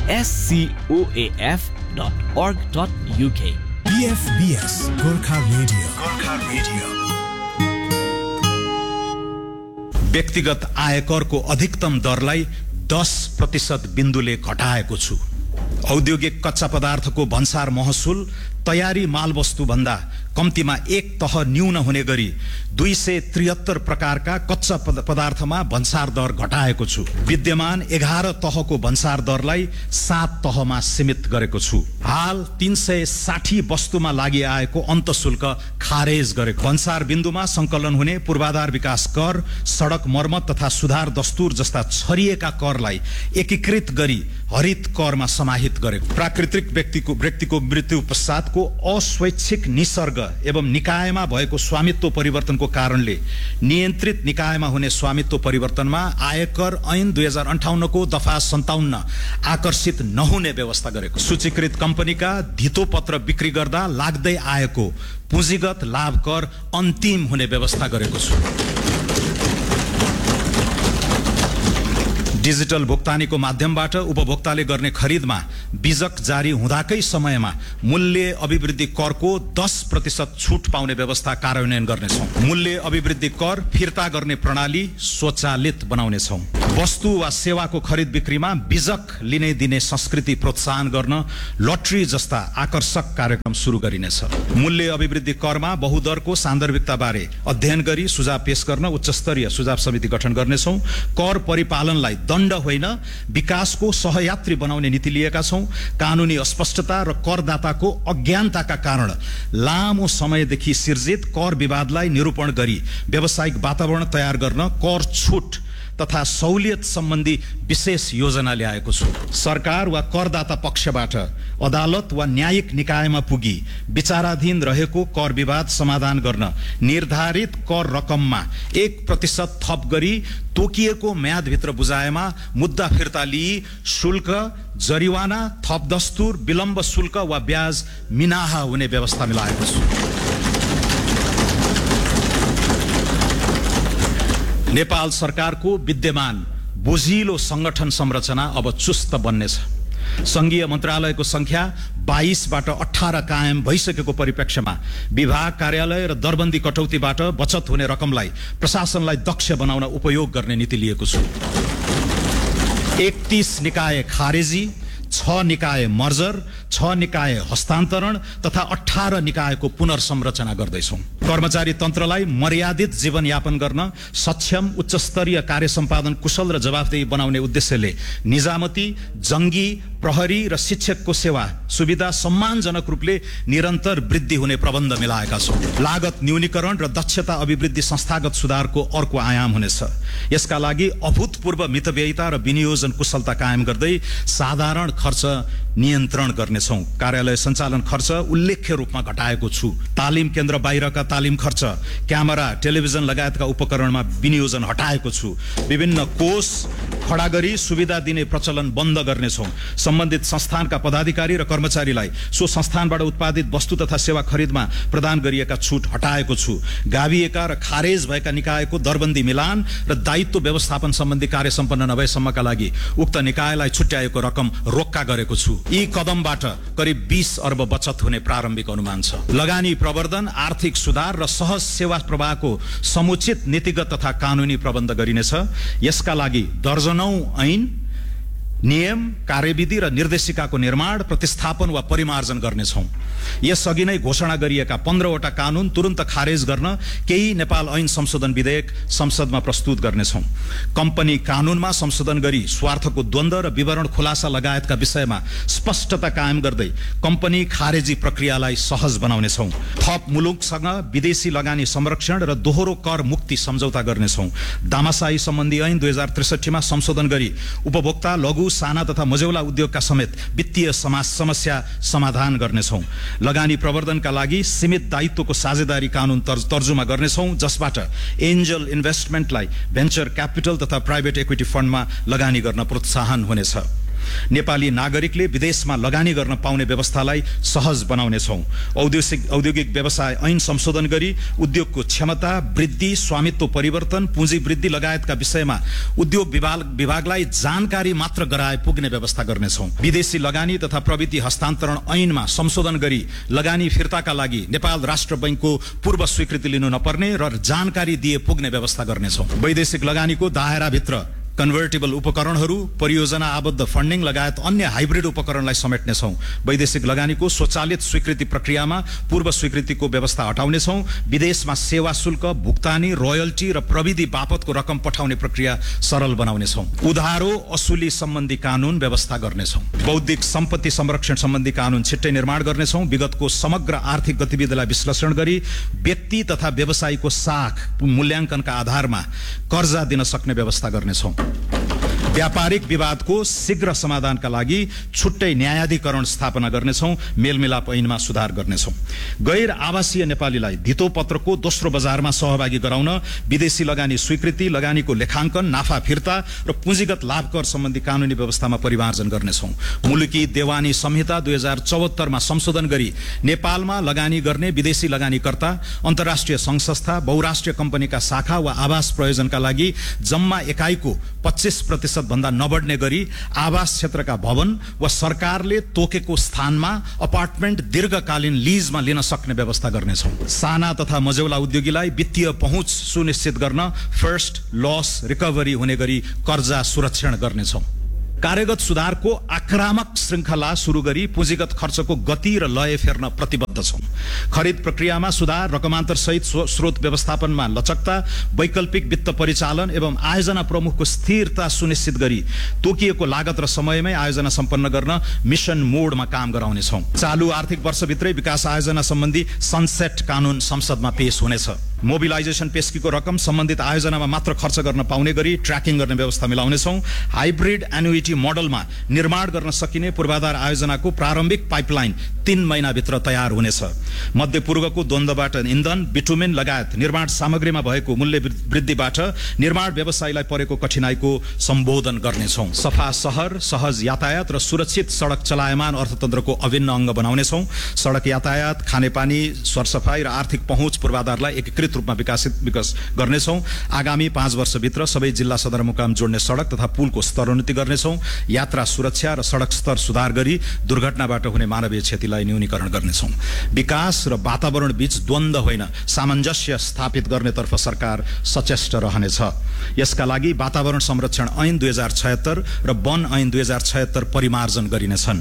scoaf.org.uk। BFBS Gorkha radio. व्यक्तिगत आयकरको अधिकतम दरलाई 10% बिन्दुले घटाएको छु। औद्योगिक कच्चा पदार्थको भन्सार महसुल तयारी मालवस्तु भन्दा कम्तीमा एक तह न्यून हुने गरी 273 प्रकारका कच्चा पदार्थमा भन्सार दर घटाएको छु। विद्यमान 11 तहको भन्सार दरलाई 7 तहमा सीमित गरेको छु। हाल 360 वस्तुमा लागि आएको अन्तशुल्क खारेज गरेको। भन्सार बिन्दुमा संकलन हुने पूर्वाधार विकास कर, सडक मर्मत तथा सुधार दस्तुर जस्ता छरिएका करलाई एकीकृत गरी हरित करमा समाहित गरेको। प्राकृतिक व्यक्तिको मृत्यु पश्चातको अस्वैच्छिक निसर्ग एवं निकायमा भएको स्वामित्व परिवर्तनको कारणले नियन्त्रित निकायमा हुने स्वामित्व परिवर्तनमा आयकर ऐन 2058 को दफा 57 आकर्षित नहुने व्यवस्था गरेको। सूचीकृत कम्पनीका धितोपत्र बिक्री गर्दा लाग्दै आएको पुँजीगत लाभ कर अन्तिम हुने व्यवस्था गरेको छु। डिजिटल भुक्तानीको माध्यमबाट उपभोक्ताले गर्ने खरिदमा बीजक जारी हुँदाकै समयमा मूल्य अभिवृद्धि करको 10% छुट पाउने व्यवस्था कार्यान्वयन गर्नेछौँ। मूल्य अभिवृद्धि कर फिर्ता गर्ने प्रणाली स्वचालित बनाउनेछौँ। वस्तु वा सेवाको खरिद बिक्रीमा बीजक लिने दिने संस्कृति प्रोत्साहन गर्न लटरी जस्ता आकर्षक कार्यक्रम सुरु गरिनेछ। मूल्य अभिवृद्धि करमा बहुदरको सान्दर्भिकता बारे अध्ययन गरी सुझाव पेश गर्न उच्चस्तरीय सुझाव समिति गठन गर्नेछौँ। कर परिपालनलाई दण्ड होइन विकासको सहयात्री बनाउने नीति लिएका छौँ। कानुनी अस्पष्टता र करदाताको अज्ञानताका कारण लामो समयदेखि सिर्जित कर विवादलाई निरूपण गरी व्यावसायिक वातावरण तयार गर्न कर छुट तथा सहुलियत सम्बन्धी विशेष योजना ल्याएको छु। सरकार वा करदाता पक्षबाट अदालत वा न्यायिक निकायमा पुगी विचाराधीन रहेको कर विवाद समाधान गर्न निर्धारित कर रकममा 1% थप गरी तोकिएको म्यादभित्र बुझाएमा मुद्दा फिर्ता लिई शुल्क, जरिवाना, थप दस्तुर, विलम्ब शुल्क वा ब्याज मिनाहा हुने व्यवस्था मिलाएको छु। नेपाल सरकारको विद्यमान बोझिलो संगठन संरचना अब चुस्त बन्नेछ। संघीय मन्त्रालयको संख्या 22बाट 18 कायम भइसकेको परिप्रेक्ष्यमा विभाग कार्यालय र दरबन्दी कटौतीबाट बचत हुने रकमलाई प्रशासनलाई दक्ष बनाउन उपयोग गर्ने नीति लिएको छु। 31 निकाय खारेजी, 6 निकाय मर्जर, 6 निकाय हस्तान्तरण तथा 18 निकायको पुनर्संरचना गर्दैछौँ। कर्मचारी तन्त्रलाई मर्यादित जीवनयापन गर्न सक्षम, उच्चस्तरीय कार्य सम्पादन कुशल र जवाफदेही बनाउने उद्देश्यले निजामती, जङ्गी, प्रहरी र शिक्षकको सेवा सुविधा सम्मानजनक रूपले निरन्तर वृद्धि हुने प्रबन्ध मिलाएका छौँ। लागत न्यूनीकरण र दक्षता अभिवृद्धि संस्थागत सुधारको अर्को आयाम हुनेछ। यसका लागि अभूतपूर्व मितव्ययिता र विनियोजन कुशलता कायम गर्दै साधारण खर्च नियन्त्रण गर्नेछौँ। कार्यालय सञ्चालन खर्च उल्लेख्य रूपमा घटाएको छु। तालिम केन्द्र बाहिरका तालिम खर्च, क्यामेरा, टेलिभिजन लगायतका उपकरणमा विनियोजन हटाएको छु। विभिन्न कोष खडा गरी सुविधा दिने प्रचलन बन्द गर्नेछौँ। सम्बन्धित संस्थानका पदाधिकारी र कर्मचारीलाई सो संस्थानबाट उत्पादित वस्तु तथा सेवा खरिदमा प्रदान गरिएका छुट हटाएको छु। गाभिएका र खारेज भएका निकायको दरबन्दी मिलान र दायित्व व्यवस्थापन सम्बन्धी कार्य सम्पन्न नभएसम्मका लागि उक्त निकायलाई छुट्याएको रकम रोक्का गरेको छु। यी कदमबाट करिब 20 अर्ब बचत हुने प्रारम्भिक अनुमान छ। लगानी प्रवर्धन, आर्थिक सुधार र सहज सेवा प्रवाहको समुचित नीतिगत तथा कानुनी प्रबन्ध गरिनेछ। यसका लागि दर्जनौं ऐन, नियम, कार्यविधि र निर्देशिकाको निर्माण, प्रतिस्थापन वा परिमार्जन गर्नेछौँ। यसअघि नै घोषणा गरिएका 15वटा कानून तुरन्त खारेज गर्न केही नेपाल ऐन संशोधन विधेयक संसदमा प्रस्तुत गर्नेछौँ। कम्पनी कानूनमा संशोधन गरी स्वार्थको द्वन्द्व र विवरण खुलासा लगायतका विषयमा स्पष्टता कायम गर्दै कम्पनी खारेजी प्रक्रियालाई सहज बनाउनेछौँ। थप मुलुकसँग विदेशी लगानी संरक्षण र दोहोरो कर मुक्ति सम्झौता गर्नेछौँ। दामासाही सम्बन्धी ऐन 2063 मा संशोधन गरी उपभोक्ता, लघु, साना तथा मझौला उद्योगका समेत वित्तीय समस्या समाधान गर्नेछौँ। लगानी प्रवर्धनका लागि सीमित दायित्वको साझेदारी कानून तर्जुमा गर्नेछौँ, जसबाट एन्जल इन्भेस्टमेन्टलाई भेन्चर क्यापिटल तथा प्राइभेट इक्विटी फन्डमा लगानी गर्न प्रोत्साहन हुनेछ। नेपाली नागरिकले विदेशमा लगानी गर्न पाउने व्यवस्थालाई सहज बनाउनेछौँ। औद्योगिक व्यवसाय ऐन संशोधन गरी उद्योगको क्षमता वृद्धि, स्वामित्व परिवर्तन, पुँजी वृद्धि लगायतका विषयमा उद्योग विभागलाई जानकारी मात्र गराए पुग्ने व्यवस्था गर्नेछौँ। विदेशी लगानी तथा प्रविधि हस्तान्तरण ऐनमा संशोधन गरी लगानी फिर्ताका लागि नेपाल राष्ट्र बैंकको पूर्व स्वीकृति लिनु नपर्ने र जानकारी दिए पुग्ने व्यवस्था गर्नेछौँ। वैदेशिक लगानीको दायराभित्र कन्भर्टेबल उपकरणहरू, परियोजना आबद्ध फन्डिङ लगायत अन्य हाइब्रिड उपकरणलाई समेट्नेछौँ। वैदेशिक लगानीको स्वचालित स्वीकृति प्रक्रियामा पूर्व स्वीकृतिको व्यवस्था हटाउनेछौँ। विदेशमा सेवा शुल्क, भुक्तानी, रोयल्टी र प्रविधि बापतको रकम पठाउने प्रक्रिया सरल बनाउनेछौँ। उधारो असुली सम्बन्धी कानून व्यवस्था गर्नेछौँ। बौद्धिक सम्पत्ति संरक्षण सम्बन्धी कानून छिट्टै निर्माण गर्नेछौँ। विगतको समग्र आर्थिक गतिविधिलाई विश्लेषण गरी व्यक्ति तथा व्यवसायीको साख मूल्याङ्कनका आधारमा कर्जा दिन सक्ने व्यवस्था गर्नेछौँ। व्यापारिक विवादको शीघ्र समाधानका लागि छुट्टै न्यायाधिकरण स्थापना गर्नेछौँ। मेलमिलाप ऐनमा सुधार गर्नेछौँ। गैर आवासीय नेपालीलाई धितो पत्रको दोस्रो बजारमा सहभागी गराउन विदेशी लगानी स्वीकृति, लगानीको लेखाङ्कन, नाफा फिर्ता र पुँजीगत लाभ कर सम्बन्धी कानूनी व्यवस्थामा परिमार्जन गर्नेछौँ। मुलुकी देवानी संहिता 2074 मा संशोधन गरी नेपालमा लगानी गर्ने विदेशी लगानीकर्ता, अन्तर्राष्ट्रिय संघ संस्था, बहुराष्ट्रिय कम्पनीका शाखा वा आवास प्रयोजनका लागि जम्मा एकाइको 25% भन्दा नबढ्ने गरी आवास क्षेत्रका भवन वा सरकारले तोकेको स्थानमा अपार्टमेन्ट दीर्घकालीन लिजमा लिन सक्ने व्यवस्था गर्नेछौँ। साना तथा मझौला उद्योगीलाई वित्तीय पहुँच सुनिश्चित गर्न फर्स्ट लस रिकभरी हुने गरी कर्जा सुरक्षण गर्नेछौँ। कार्यगत सुधारको आक्रामक श्रृङ्खला सुरु गरी पुँजीगत खर्चको गति र लय फेर्न प्रतिबद्ध छौँ। खरिद प्रक्रियामा सुधार, रकमान्तर सहित स्रोत व्यवस्थापनमा लचकता, वैकल्पिक वित्त परिचालन एवं आयोजना प्रमुखको स्थिरता सुनिश्चित गरी तोकिएको लागत र समयमै आयोजना सम्पन्न गर्न मिशन मोडमा काम गराउनेछौँ। चालु आर्थिक वर्षभित्रै विकास आयोजना सम्बन्धी सनसेट कानून संसदमा पेश हुनेछ। मोबिलाइजेसन पेस्कीको रकम सम्बन्धित आयोजनामा मात्र खर्च गर्न पाउने गरी ट्र्याकिङ गर्ने व्यवस्था मिलाउनेछौँ। हाइब्रिड एन्युइटी मोडलमा निर्माण गर्न सकिने पूर्वाधार आयोजनाको प्रारम्भिक पाइपलाइन 3 महिनाभित्र तयार हुनेछ। मध्यपूर्वको द्वन्द्वबाट इन्धन, बिटुमेन लगायत निर्माण सामग्रीमा भएको मूल्य वृद्धिबाट निर्माण व्यवसायीलाई परेको कठिनाइको सम्बोधन गर्नेछौँ। सफा शहर, सहज यातायात र सुरक्षित सडक चलायमान अर्थतन्त्रको अभिन्न अङ्ग बनाउनेछौँ। सडक यातायात, खानेपानी, सरसफाई र आर्थिक पहुँच पूर्वाधारलाई एकीकृत रूपमा विकास गर्नेछौँ। आगामी 5 वर्षभित्र सबै जिल्ला सदरमुकाम जोड्ने सडक तथा पुलको स्तरोन्नति गर्नेछौँ। यात्रा सुरक्षा र सडक स्तर सुधार गरी दुर्घटनाबाट हुने मानवीय क्षतिलाई न्यूनीकरण गर्नेछौँ। विकास र वातावरण बीच द्वन्द्व होइन, सामञ्जस्य स्थापित गर्नेतर्फ सरकार सचेष्ट रहनेछ। यसका लागि वातावरण संरक्षण ऐन 2076 र वन ऐन 2076 परिमार्जन गरिनेछन्।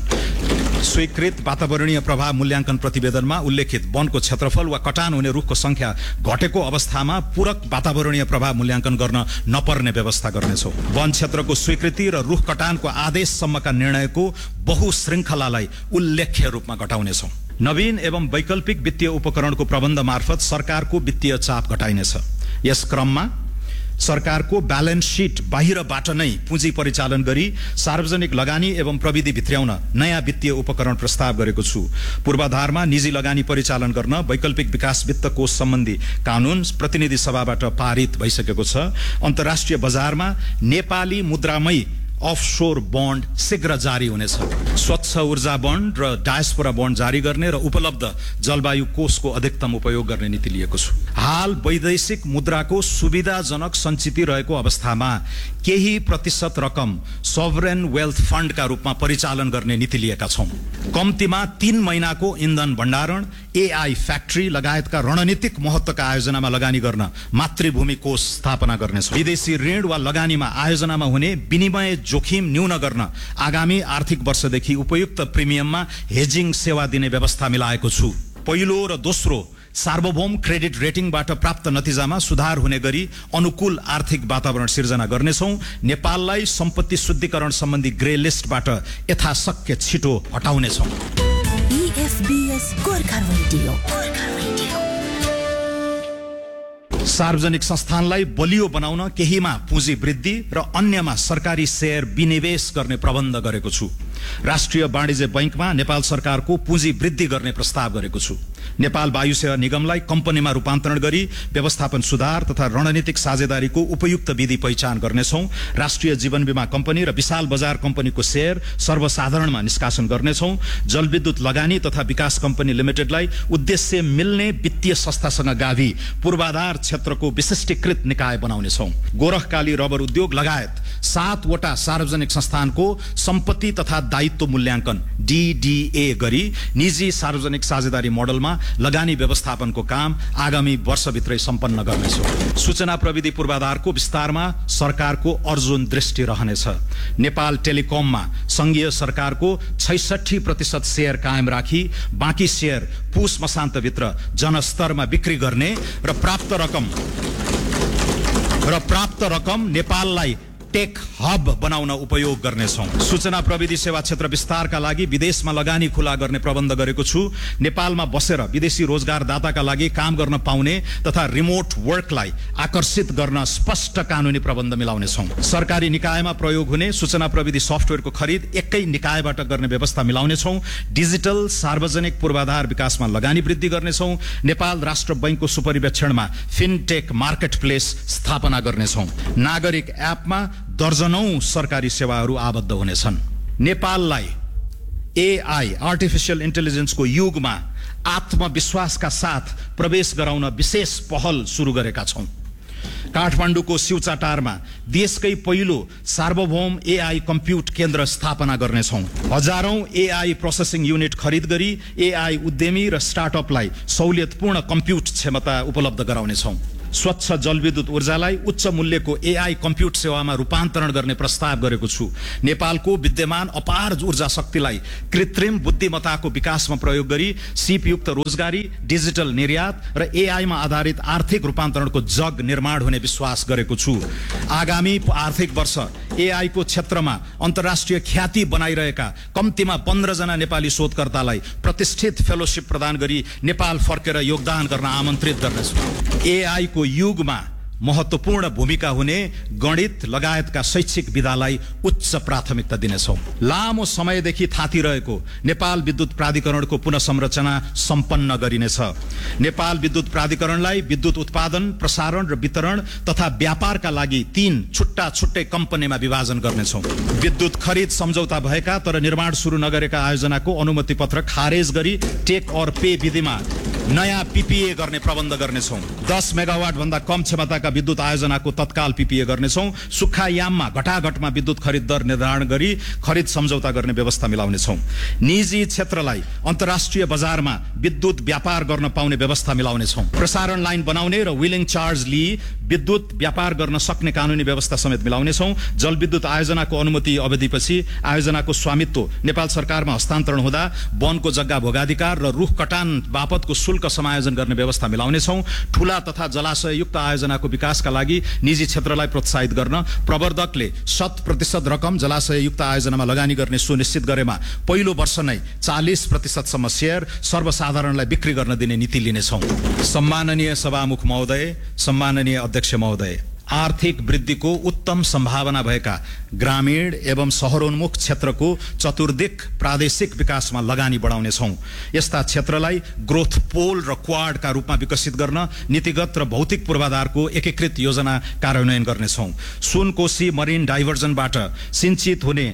स्वीकृत वातावरणीय प्रभाव मूल्याङ्कन प्रतिवेदनमा उल्लेखित वनको क्षेत्रफल वा कटान हुने रुखको संख्या घटेको अवस्थामा पूरक वातावरणीय प्रभाव मूल्याङ्कन गर्न नपर्ने व्यवस्था गर्नेछौँ। वन क्षेत्रको स्वीकृति र रुख कटानको आदेशसम्मका निर्णयको बहुश्रृङ्खलालाई उल्लेख्य रूपमा घटाउनेछौँ। नवीन एवं वैकल्पिक वित्तीय उपकरणको प्रबन्ध मार्फत सरकारको वित्तीय चाप घटाइनेछ। यस क्रममा सरकारको ब्यालेन्स शीट बाहिरबाट नै पुँजी परिचालन गरी सार्वजनिक लगानी एवं प्रविधि भित्र्याउन नयाँ वित्तीय उपकरण प्रस्ताव गरेको छु। पूर्वाधारमा निजी लगानी परिचालन गर्न वैकल्पिक विकास वित्त कोष सम्बन्धी कानून प्रतिनिधि सभाबाट पारित भइसकेको छ। अन्तर्राष्ट्रिय बजारमा नेपाली मुद्रामै अफशोर बन्ड शीघ्र जारी हुनेछ। स्वच्छ ऊर्जा बन्ड र डायस्पोरा बन्ड जारी गर्ने र उपलब्ध जलवायु कोषको अधिकतम उपयोग गर्ने नीति लिएको छु। हाल वैदेशिक मुद्राको सुविधाजनक सञ्चित रहेको अवस्थामा केही प्रतिशत रकम सोभरेन वेल्थ फन्डका रूपमा परिचालन गर्ने नीति लिएका छौँ। कम्तीमा 3 महिनाको इन्धन भण्डारण, एआई फ्याक्ट्री लगायतका रणनीतिक महत्त्वका आयोजनामा लगानी गर्न मातृभूमि कोष स्थापना गर्नेछौँ। विदेशी ऋण वा लगानीमा आयोजनामा हुने विनिमय जोखिम न्यून गर्न आगामी आर्थिक वर्षदेखि उपयुक्त प्रिमियममा हेजिङ सेवा दिने व्यवस्था मिलाएको छु। पहिलो र दोस्रो सार्वभौम क्रेडिट रेटिङबाट प्राप्त नतिजामा सुधार हुने गरी अनुकूल आर्थिक वातावरण सिर्जना गर्नेछौँ। नेपाललाई सम्पत्ति शुद्धिकरण सम्बन्धी ग्रे लिस्टबाट यथाशक्य छिटो हटाउनेछौँ। सार्वजनिक संस्थानलाई बलियो बनाउन केहीमा पुँजी वृद्धि र अन्यमा सरकारी शेयर विनिवेश गर्ने प्रबन्ध गरेको छु। राष्ट्रिय वाणिज्य बैंकमा नेपाल सरकारको पुँजी वृद्धि गर्ने प्रस्ताव गरेको छु। नेपाल वायु सेवा निगमलाई कम्पनीमा रूपान्तरण गरी व्यवस्थापन सुधार तथा रणनीतिक साझेदारीको उपयुक्त विधि पहिचान गर्नेछौँ। राष्ट्रिय जीवन बीमा कम्पनी र विशाल बजार कम्पनीको शेयर सर्वसाधारणमा निष्कासन गर्नेछौँ। जलविद्युत लगानी तथा विकास कम्पनी लिमिटेडलाई उद्देश्य मिल्ने वित्तीय संस्थासँग गाभी पूर्वाधार क्षेत्रको विशिष्टीकृत निकाय बनाउनेछौँ। गोरखकाली रबर उद्योग लगायत 7 वटा सार्वजनिक संस्थानको सम्पत्ति तथा दायित्व मूल्याङ्कन DDA गरी निजी सार्वजनिक साझेदारी मोडलमा लगानी व्यवस्थापनको काम आगामी वर्षभित्रै सम्पन्न गर्नेछौँ। सूचना प्रविधि पूर्वाधारको विस्तारमा सरकारको अर्जुन दृष्टि रहनेछ। नेपाल टेलिकममा संघीय सरकारको 66% शेयर कायम राखी बाँकी शेयर पुस मसान्तभित्र जनस्तरमा बिक्री गर्ने र प्राप्त रकम नेपाललाई टेक हब बनाउन उपयोग गर्नेछौँ। सूचना प्रविधि सेवा क्षेत्र विस्तारका लागि विदेशमा लगानी खुला गर्ने प्रबन्ध गरेको छु। नेपालमा बसेर विदेशी रोजगारदाताका लागि काम गर्न पाउने तथा रिमोट वर्कलाई आकर्षित गर्न स्पष्ट कानुनी प्रबन्ध मिलाउनेछौँ। सरकारी निकायमा प्रयोग हुने सूचना प्रविधि सफ्टवेयरको खरिद एकै निकायबाट गर्ने व्यवस्था मिलाउनेछौँ। डिजिटल सार्वजनिक पूर्वाधार विकासमा लगानी वृद्धि गर्नेछौँ। नेपाल राष्ट्र बैंकको सुपरिवेक्षणमा फिनटेक मार्केट प्लेस स्थापना गर्नेछौँ। नागरिक एपमा दर्जनौं सरकारी सेवाहरू आबद्ध हुनेछन्। नेपाललाई AI आर्टिफिशियल इन्टेलिजेन्सको युगमा आत्मविश्वासका साथ प्रवेश गराउन विशेष पहल सुरु गरेका छौँ। काठमाडौँको सिउचाटारमा देशकै पहिलो सार्वभौम एआई कम्प्युट केन्द्र स्थापना गर्नेछौँ। हजारौं एआई प्रोसेसिङ युनिट खरिद गरी एआई उद्यमी र स्टार्टअपलाई सहुलियतपूर्ण कम्प्युट क्षमता उपलब्ध गराउनेछौँ। स्वच्छ जलविद्युत ऊर्जालाई उच्च मूल्यको एआई कम्प्युट सेवामा रूपान्तरण गर्ने प्रस्ताव गरेको छु। नेपालको विद्यमान अपार ऊर्जा शक्तिलाई कृत्रिम बुद्धिमत्ताको विकासमा प्रयोग गरी सिपयुक्त रोजगारी, डिजिटल निर्यात र एआईमा आधारित आर्थिक रूपान्तरणको जग निर्माण हुने विश्वास गरेको छु। आगामी आर्थिक वर्ष एआईको क्षेत्रमा अन्तर्राष्ट्रिय ख्याति बनाइरहेका कम्तीमा 15 जना नेपाली शोधकर्तालाई प्रतिष्ठित फेलोशिप प्रदान गरी नेपाल फर्केर योगदान गर्न आमन्त्रित गर्नेछु। एआई को युगमा महत्वपूर्ण भूमिका हुने गणित लगायतका शैक्षिक विधालाई उच्च प्राथमिकता दिनेछौँ। लामो समयदेखि थातिरहेको नेपाल विद्युत प्राधिकरणको पुनः संरचना सम्पन्न गरिनेछ। नेपाल विद्युत प्राधिकरणलाई विद्युत उत्पादन, प्रसारण र वितरण तथा व्यापारका लागि 3 छुट्टा छुट्टै कम्पनीमा विभाजन गर्नेछौँ। विद्युत खरिद सम्झौता भएका तर निर्माण सुरु नगरेका आयोजनाको अनुमति पत्र खारेज गरी टेक और पे विधिमा नयाँ पीपीए गर्ने प्रबन्ध गर्नेछौँ। 10 मेगावाट भन्दा कम क्षमताका विद्युत आयोजनाको तत्काल पीपीए गर्नेछौँ। सुक्खा याममा घटाघटमा विद्युत खरिद दर निर्धारण गरी खरिद सम्झौता गर्ने व्यवस्था मिलाउनेछौँ। निजी क्षेत्रलाई अन्तर्राष्ट्रिय बजारमा विद्युत व्यापार गर्न पाउने व्यवस्था मिलाउनेछौँ। प्रसारण लाइन बनाउने र व्हिलिङ चार्ज लिई विद्युत व्यापार गर्न सक्ने कानुनी व्यवस्था समेत मिलाउनेछौँ। जलविद्युत आयोजनाको अनुमति अवधिपछि आयोजनाको स्वामित्व नेपाल सरकारमा हस्तान्तरण हुँदा वनको जग्गा भोगाधिकार र रुख कटान बापतको शुल्क समायोजन गर्ने व्यवस्था मिलाउनेछौँ। ठूला तथा जलाशययुक्त आयोजनाको विकासका लागि निजी क्षेत्रलाई प्रोत्साहित गर्न प्रवर्धकले 100% रकम जलाशययुक्त आयोजनामा लगानी गर्ने सुनिश्चित गरेमा पहिलो वर्ष नै 40% सम्म शेयर सर्वसाधारणलाई बिक्री गर्न दिने नीति लिनेछौँ। सम्माननीय सभामुख महोदय, सम्माननीय अध्यक्ष महोदय, आर्थिक वृद्धिको उत्तम सम्भावना भएका ग्रामीण एवं शहरोन्मुख क्षेत्रको चतुर्दिक प्रादेशिक विकासमा लगानी बढाउनेछौँ। यस्ता क्षेत्रलाई ग्रोथ पोल र क्वाडका रूपमा विकसित गर्न नीतिगत र भौतिक पूर्वाधारको एकीकृत योजना कार्यान्वयन गर्नेछौँ। सुनकोशी मरिन डाइभर्जनबाट सिंचित हुने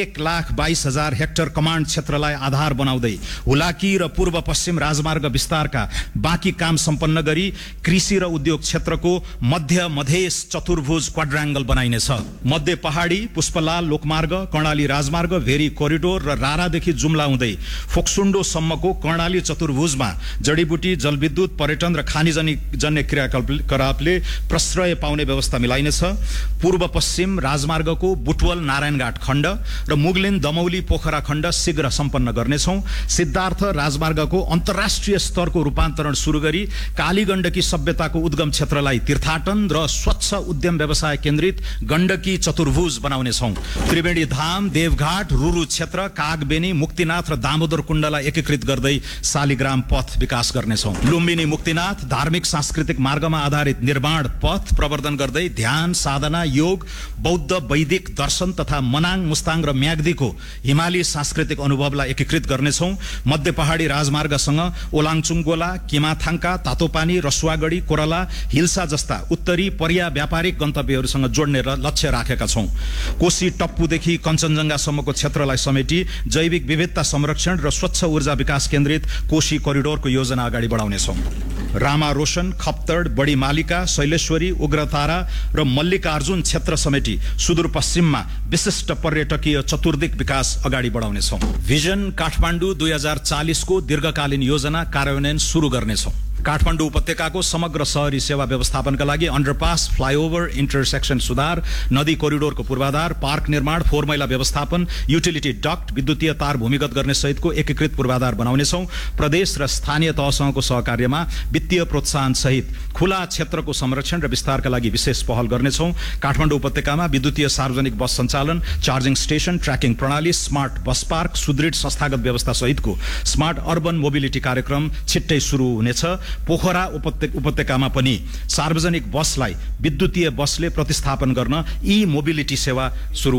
1,22,000 हेक्टर कमान्ड क्षेत्रलाई आधार बनाउँदै हुलाकी र पूर्व पश्चिम राजमार्ग विस्तारका बाँकी काम सम्पन्न गरी कृषि र उद्योग क्षेत्रको मध्य मधेस चतुर्भुज क्वाड्राङ्गल बनाइनेछ। मध्य पहाडी, पुष्पलाल लोकमार्ग, कर्णाली राजमार्ग, भेरी कोरिडोर र रारादेखि जुम्ला हुँदै फोक्सुन्डोसम्मको कर्णाली चतुर्भुजमा जडीबुटी, जलविद्युत, पर्यटन र खानीजन्य क्रियाकलापले प्रश्रय पाउने व्यवस्था मिलाइनेछ। पूर्व पश्चिम राजमार्गको बुटवल नारायणघाट खण्ड र मुगलिन दमौली पोखरा खण्ड शीघ्र सम्पन्न गर्नेछौँ। सिद्धार्थ राजमार्गको अन्तर्राष्ट्रिय स्तरको रूपान्तरण सुरु गरी कालीगण्डकी सभ्यताको उद्गम क्षेत्रलाई तीर्थाटन र स्वच्छ उद्यम व्यवसाय केन्द्रित गण्डकी चतुर्भुज बनाउनेछौँ। त्रिवेणी धाम, देवघाट, रुरु क्षेत्र, कागबेनी, मुक्तिनाथ र दामोदर कुण्डलाई एकीकृत गर्दै शालिग्राम पथ विकास गर्नेछौँ। लुम्बिनी मुक्तिनाथ धार्मिक सांस्कृतिक मार्गमा आधारित निर्माण पथ प्रवर्धन गर्दै ध्यान, साधना, योग, बौद्ध वैदिक दर्शन तथा मनाङ, मुस्ताङ र म्याग्दीको हिमाली सांस्कृतिक अनुभवलाई एकीकृत गर्नेछौँ। मध्य पहाडी राजमार्गसँग ओलाङचुङगोला, किमाथाङका, तातोपानी, रसुवागढी, कोरला, हिल्सा जस्ता उत्तरी परिया व्यापारिक गन्तव्यहरूसँग जोड्ने लक्ष्य राखेका छौँ। कोशी टप्पुदेखि कञ्चनजङ्घासम्मको क्षेत्रलाई समेटी जैविक विविधता संरक्षण र स्वच्छ ऊर्जा विकास केन्द्रित कोशी कोरिडोरको योजना अगाडि बढाउनेछौँ। रामा रोशन, खप्तड, बडी मालिका, शैलेश्वरी, उग्रतारा र मल्लिकार्जुन क्षेत्र समेटी सुदूरपश्चिममा विशिष्ट पर्यटकीय चतुर्दिक विकास अगाडि बढाउनेछौँ। भिजन काठमाडौँ 2040 को दीर्घकालीन योजना कार्यान्वयन सुरु गर्नेछौँ। काठमाडौँ उपत्यकाको समग्र शहरी सेवा व्यवस्थापनका लागि अन्डरपास, फ्लाइओभर, इन्टरसेक्सन सुधार, नदी कोरिडोरको पूर्वाधार, पार्क निर्माण, फोहोर मैला व्यवस्थापन, युटिलिटी डक्ट, विद्युतीय तार भूमिगत गर्ने सहितको एकीकृत पूर्वाधार बनाउनेछौँ। प्रदेश र स्थानीय तहसँगको सहकार्यमा वित्तीय प्रोत्साहन सहित खुला क्षेत्रको संरक्षण र विस्तारका लागि विशेष पहल गर्नेछौँ। काठमाडौँ उपत्यकामा विद्युतीय सार्वजनिक बस सञ्चालन, चार्जिङ स्टेशन, ट्र्याकिङ प्रणाली, स्मार्ट बस पार्क, सुदृढ संस्थागत व्यवस्था सहितको स्मार्ट अर्बन मोबिलिटी कार्यक्रम छिट्टै सुरु हुनेछ। पोखरा उपत्यकामा पनि सार्वजनिक बसलाई विद्युतीय बसले प्रतिस्थापन गर्न ई मोबिलिटी सेवा सुरुवात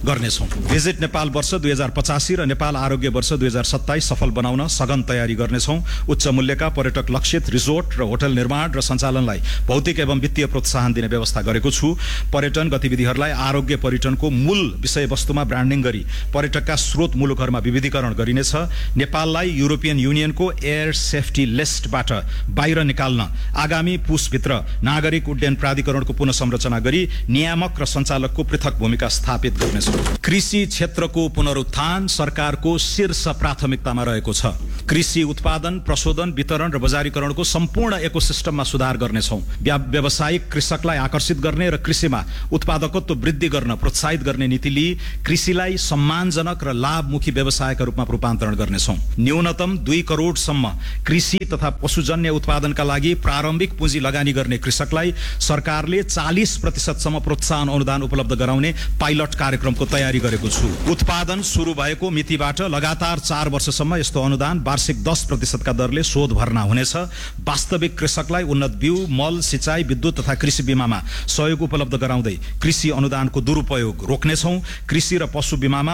गर्नेछौँ। भिजिट नेपाल वर्ष 2085 र नेपाल आरोग्य वर्ष 2027 सफल बनाउन सघन तयारी गर्नेछौँ। उच्च मूल्यका पर्यटक लक्षित रिजोर्ट र होटल निर्माण र सञ्चालनलाई भौतिक एवं वित्तीय प्रोत्साहन दिने व्यवस्था गरेको छु। पर्यटन गतिविधिहरूलाई आरोग्य पर्यटनको मूल विषयवस्तुमा ब्रान्डिङ गरी पर्यटकका स्रोत मुलुकहरूमा विविधीकरण गरिनेछ। नेपाललाई युरोपियन युनियनको एयर सेफ्टी लिस्टबाट बाहिर निकाल्न आगामी पुसभित्र नागरिक उड्डयन प्राधिकरणको पुनः संरचना गरी नियामक र सञ्चालकको पृथक भूमिका स्थापित गर्नेछौँ। कृषि क्षेत्रको पुनरुत्थान सरकारको शीर्ष प्राथमिकतामा रहेको छ। कृषि उत्पादन, प्रशोधन, वितरण र बजारीकरणको सम्पूर्ण इकोसिस्टममा सुधार गर्नेछौँ। व्यावसायिक कृषकलाई आकर्षित गर्ने र कृषिमा उत्पादकत्व वृद्धि गर्न प्रोत्साहित गर्ने नीति लिई कृषिलाई सम्मानजनक र लाभमुखी व्यवसायका रूपमा रूपान्तरण गर्नेछौँ। न्यूनतम 2 करोडसम्म कृषि तथा पशुजन्य उत्पादनका लागि प्रारम्भिक पुँजी लगानी गर्ने कृषकलाई सरकारले 40% प्रोत्साहन अनुदान उपलब्ध गराउने पाइलट कार्यक्रमको तयारी गरेको छु। उत्पादन सुरु भएको मितिबाट लगातार 4 वर्षसम्म यस्तो अनुदान वार्षिक 10% का दरले शोध भर्ना हुनेछ। वास्तविक कृषकलाई उन्नत बिउ, मल, सिंचाई, विद्युत तथा कृषि बीमामा सहयोग उपलब्ध गराउँदै कृषि अनुदानको दुरुपयोग रोक्नेछौँ। कृषि र पशु बीमामा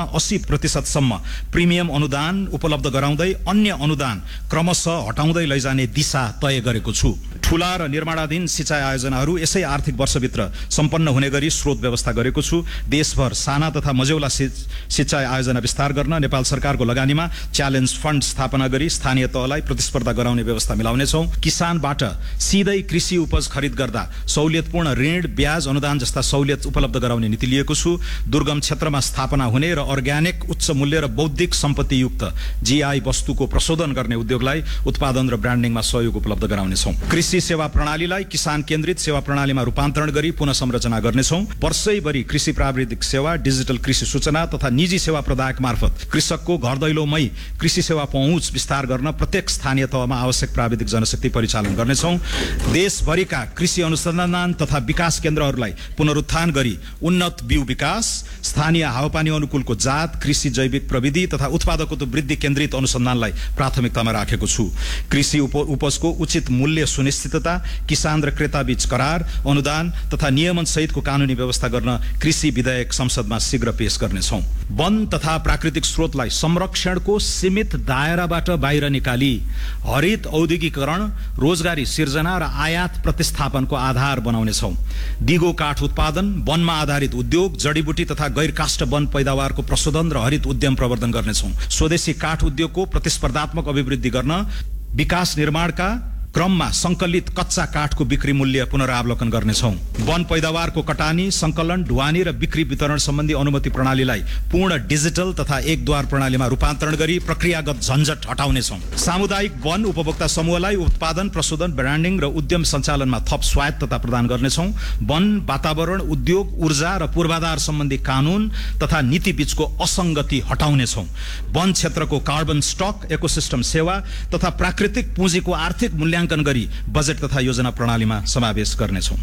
80% प्रिमियम अनुदान उपलब्ध गराउँदै अन्य अनुदान क्रमशः हटाउँदै लैजाने दिशा तय गरेको छु। ठूला र निर्माणाधीन सिंचाई आयोजनाहरू यसै आर्थिक वर्षभित्र सम्पन्न हुने गरी स्रोत व्यवस्था गरेको छु। देशभर साना तथा मझौला सिंचाई आयोजना विस्तार गर्न नेपाल सरकारको लगानीमा च्यालेन्ज फण्ड स्थापना गरी स्थानीय तहलाई प्रतिस्पर्धा गराउने व्यवस्था मिलाउनेछौँ। किसानबाट सिधै कृषि उपज खरिद गर्दा सहुलियतपूर्ण ऋण, ब्याज, अनुदान जस्ता सहुलियत उपलब्ध गराउने नीति लिएको छु। दुर्गम क्षेत्रमा स्थापना हुने र अर्ग्यानिक, उच्च मूल्य र बौद्धिक सम्पत्ति युक्त जीआई वस्तुको प्रशोधन गर्ने उद्योगलाई उत्पादन र ब्रान्डिङमा सहयोग उपलब्ध गराउनेछौँ। कृषि सेवा प्रणालीलाई किसान केन्द्रित सेवा प्रणालीमा रूपान्तरण गरी पुनः संरचना गर्नेछौँ। वर्षैभरि कृषि प्राविधिक सेवा, डिजिटल कृषि सूचना तथा निजी सेवा प्रदायक मार्फत कृषकको घर दैलोमै कृषि सेवा पहुँच विस्तार गर्न प्रत्येक स्थानीय तहमा आवश्यक प्राविधिक जनशक्ति परिचालन गर्नेछौँ। देशभरिका कृषि अनुसन्धान तथा विकास केन्द्रहरूलाई पुनरुत्थान गरी उन्नत बिउ विकास, स्थानीय हावापानी अनुकूलको जात, कृषि जैविक प्रविधि तथा उत्पादकत्व वृद्धि केन्द्रित अनुसन्धानलाई प्राथमिकतामा राखेको छु। कृषि उपजको उचित मूल्य सुनिश्चितता, किसान र क्रेता बीच करार, अनुदान तथा नियमन सहितको कानूनी व्यवस्था गर्न कृषि विधेयक संसदमा शीघ्र पेश गर्नेछौँ। वन तथा प्राकृतिक स्रोतलाई संरक्षणको सीमित दायराबाट बाहिर निकाली हरित औद्योगिकरण, रोजगारी सिर्जना र आयात प्रतिस्थापनको आधार बनाउनेछौँ। दिगो काठ उत्पादन, वनमा आधारित उद्योग, जडीबुटी तथा गैर काष्ठ वन पैदावारको प्रशोधन र हरित उद्यम प्रवर्धन गर्नेछौँ। स्वदेशी काठ उद्योगको प्रतिस्पर्धात्मक अभिवृद्धि गर्न विकास निर्माणका क्रममा संकलित कच्चा काठको बिक्री मूल्य पुनरावलोकन गर्नेछौँ। वन पैदावारको कटानी, संकलन, ढुवानी र बिक्री वितरण सम्बन्धी अनुमति प्रणालीलाई पूर्ण डिजिटल तथा एकद्वार प्रणालीमा रूपान्तरण गरी प्रक्रियागत झन्झट हटाउनेछौँ। सामुदायिक वन उपभोक्ता समूहलाई उत्पादन, प्रशोधन, ब्रान्डिङ र उद्यम सञ्चालनमा थप स्वायत्तता प्रदान गर्नेछौँ। वन, वातावरण, उद्योग, ऊर्जा र पूर्वाधार सम्बन्धी कानून तथा नीति बीचको असंगति हटाउनेछौँ। वन क्षेत्रको कार्बन स्टक, इकोसिस्टम सेवा तथा प्राकृतिक पुँजीको आर्थिक मूल्याङ्कन गरी बजेट तथा योजना प्रणालीमा समावेश गर्नेछौँ।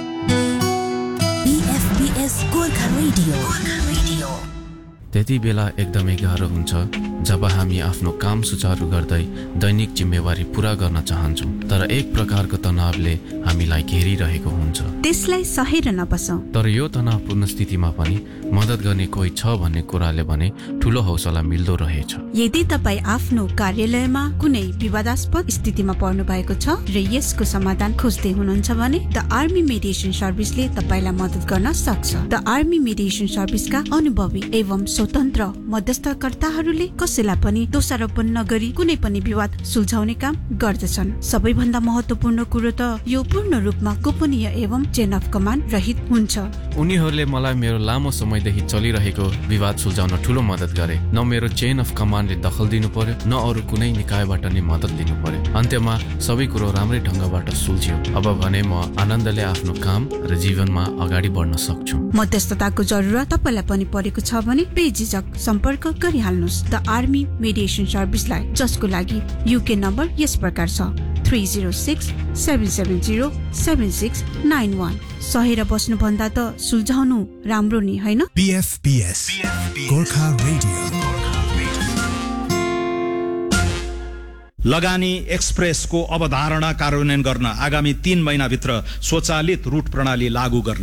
त्यति बेला एकदमै गाह्रो हुन्छ जब हामी आफ्नो काम सुचारू गर्दै दैनिक जिम्मेवारी पूरा गर्न चाहन्छौँ, तर एक प्रकारको तनावले हामीलाई घेरिरहेको हुन्छ। त्यसलाई सहेर नबसौँ। तर यो तनावपूर्ण स्थितिमा पनि मद्दत गर्ने कोही छ भन्ने कुराले भने ठूलो हौसला मिल्दो रहेछ। यदि तपाईँ आफ्नो कार्यालयमा कुनै विवादास्पद स्थितिमा पर्नु भएको छ र यसको समाधान खोज्दै हुनुहुन्छ भने द आर्मी मेडिएसन सर्भिसले तपाईँलाई मद्दत गर्न सक्छ। द आर्मी मेडिएसन सर्भिसका अनुभवी एवं स्वतन्त्र मध्यस्थकर्ताहरूले कसैलाई पनि दोषारोपण नगरी कुनै पनि विवाद सुल्झाउने काम गर्दछन्। सबैभन्दा महत्त्वपूर्ण कुरो त यो पूर्ण रूपमा गोपनीय एवं चेन अफ कमान्ड रहित हुन्छ। उनीहरूले मलाई मेरो लामो समयदेखि चलिरहेको विवाद सुल्झाउन ठूलो मद्दत गरे। न मेरो चेन अफ कमान्डले दखल दिनु पर्यो, न अरू कुनै निकायबाट नै मद्दत लिनु पर्यो। अन्त्यमा सबै कुरो राम्रै ढंगबाट सुल्झियो। अब भने म आनन्दले आफ्नो काम र जीवनमा अगाडि बढ्न सक्छु। मध्यस्थताको जरुरत तपाईलाई पनि परेको छ भने बेझिझक सम्पर्क गरिहाल्नुहोस् द आर्मी मेडिएसन सर्भिसलाई, जसको लागि युके नम्बर यस प्रकार छ 306-770-7691। सहेर बस्नु भन्दा त सुल्झाउनु राम्रो नि, हैन? BFBS Gorkha radio. लगानी एक्सप्रेसको अवधारणा कार्यान्वयन गर्न आगामी 3 महिनाभित्र स्वचालित रूट प्रणाली लागू गर्नेछौँ।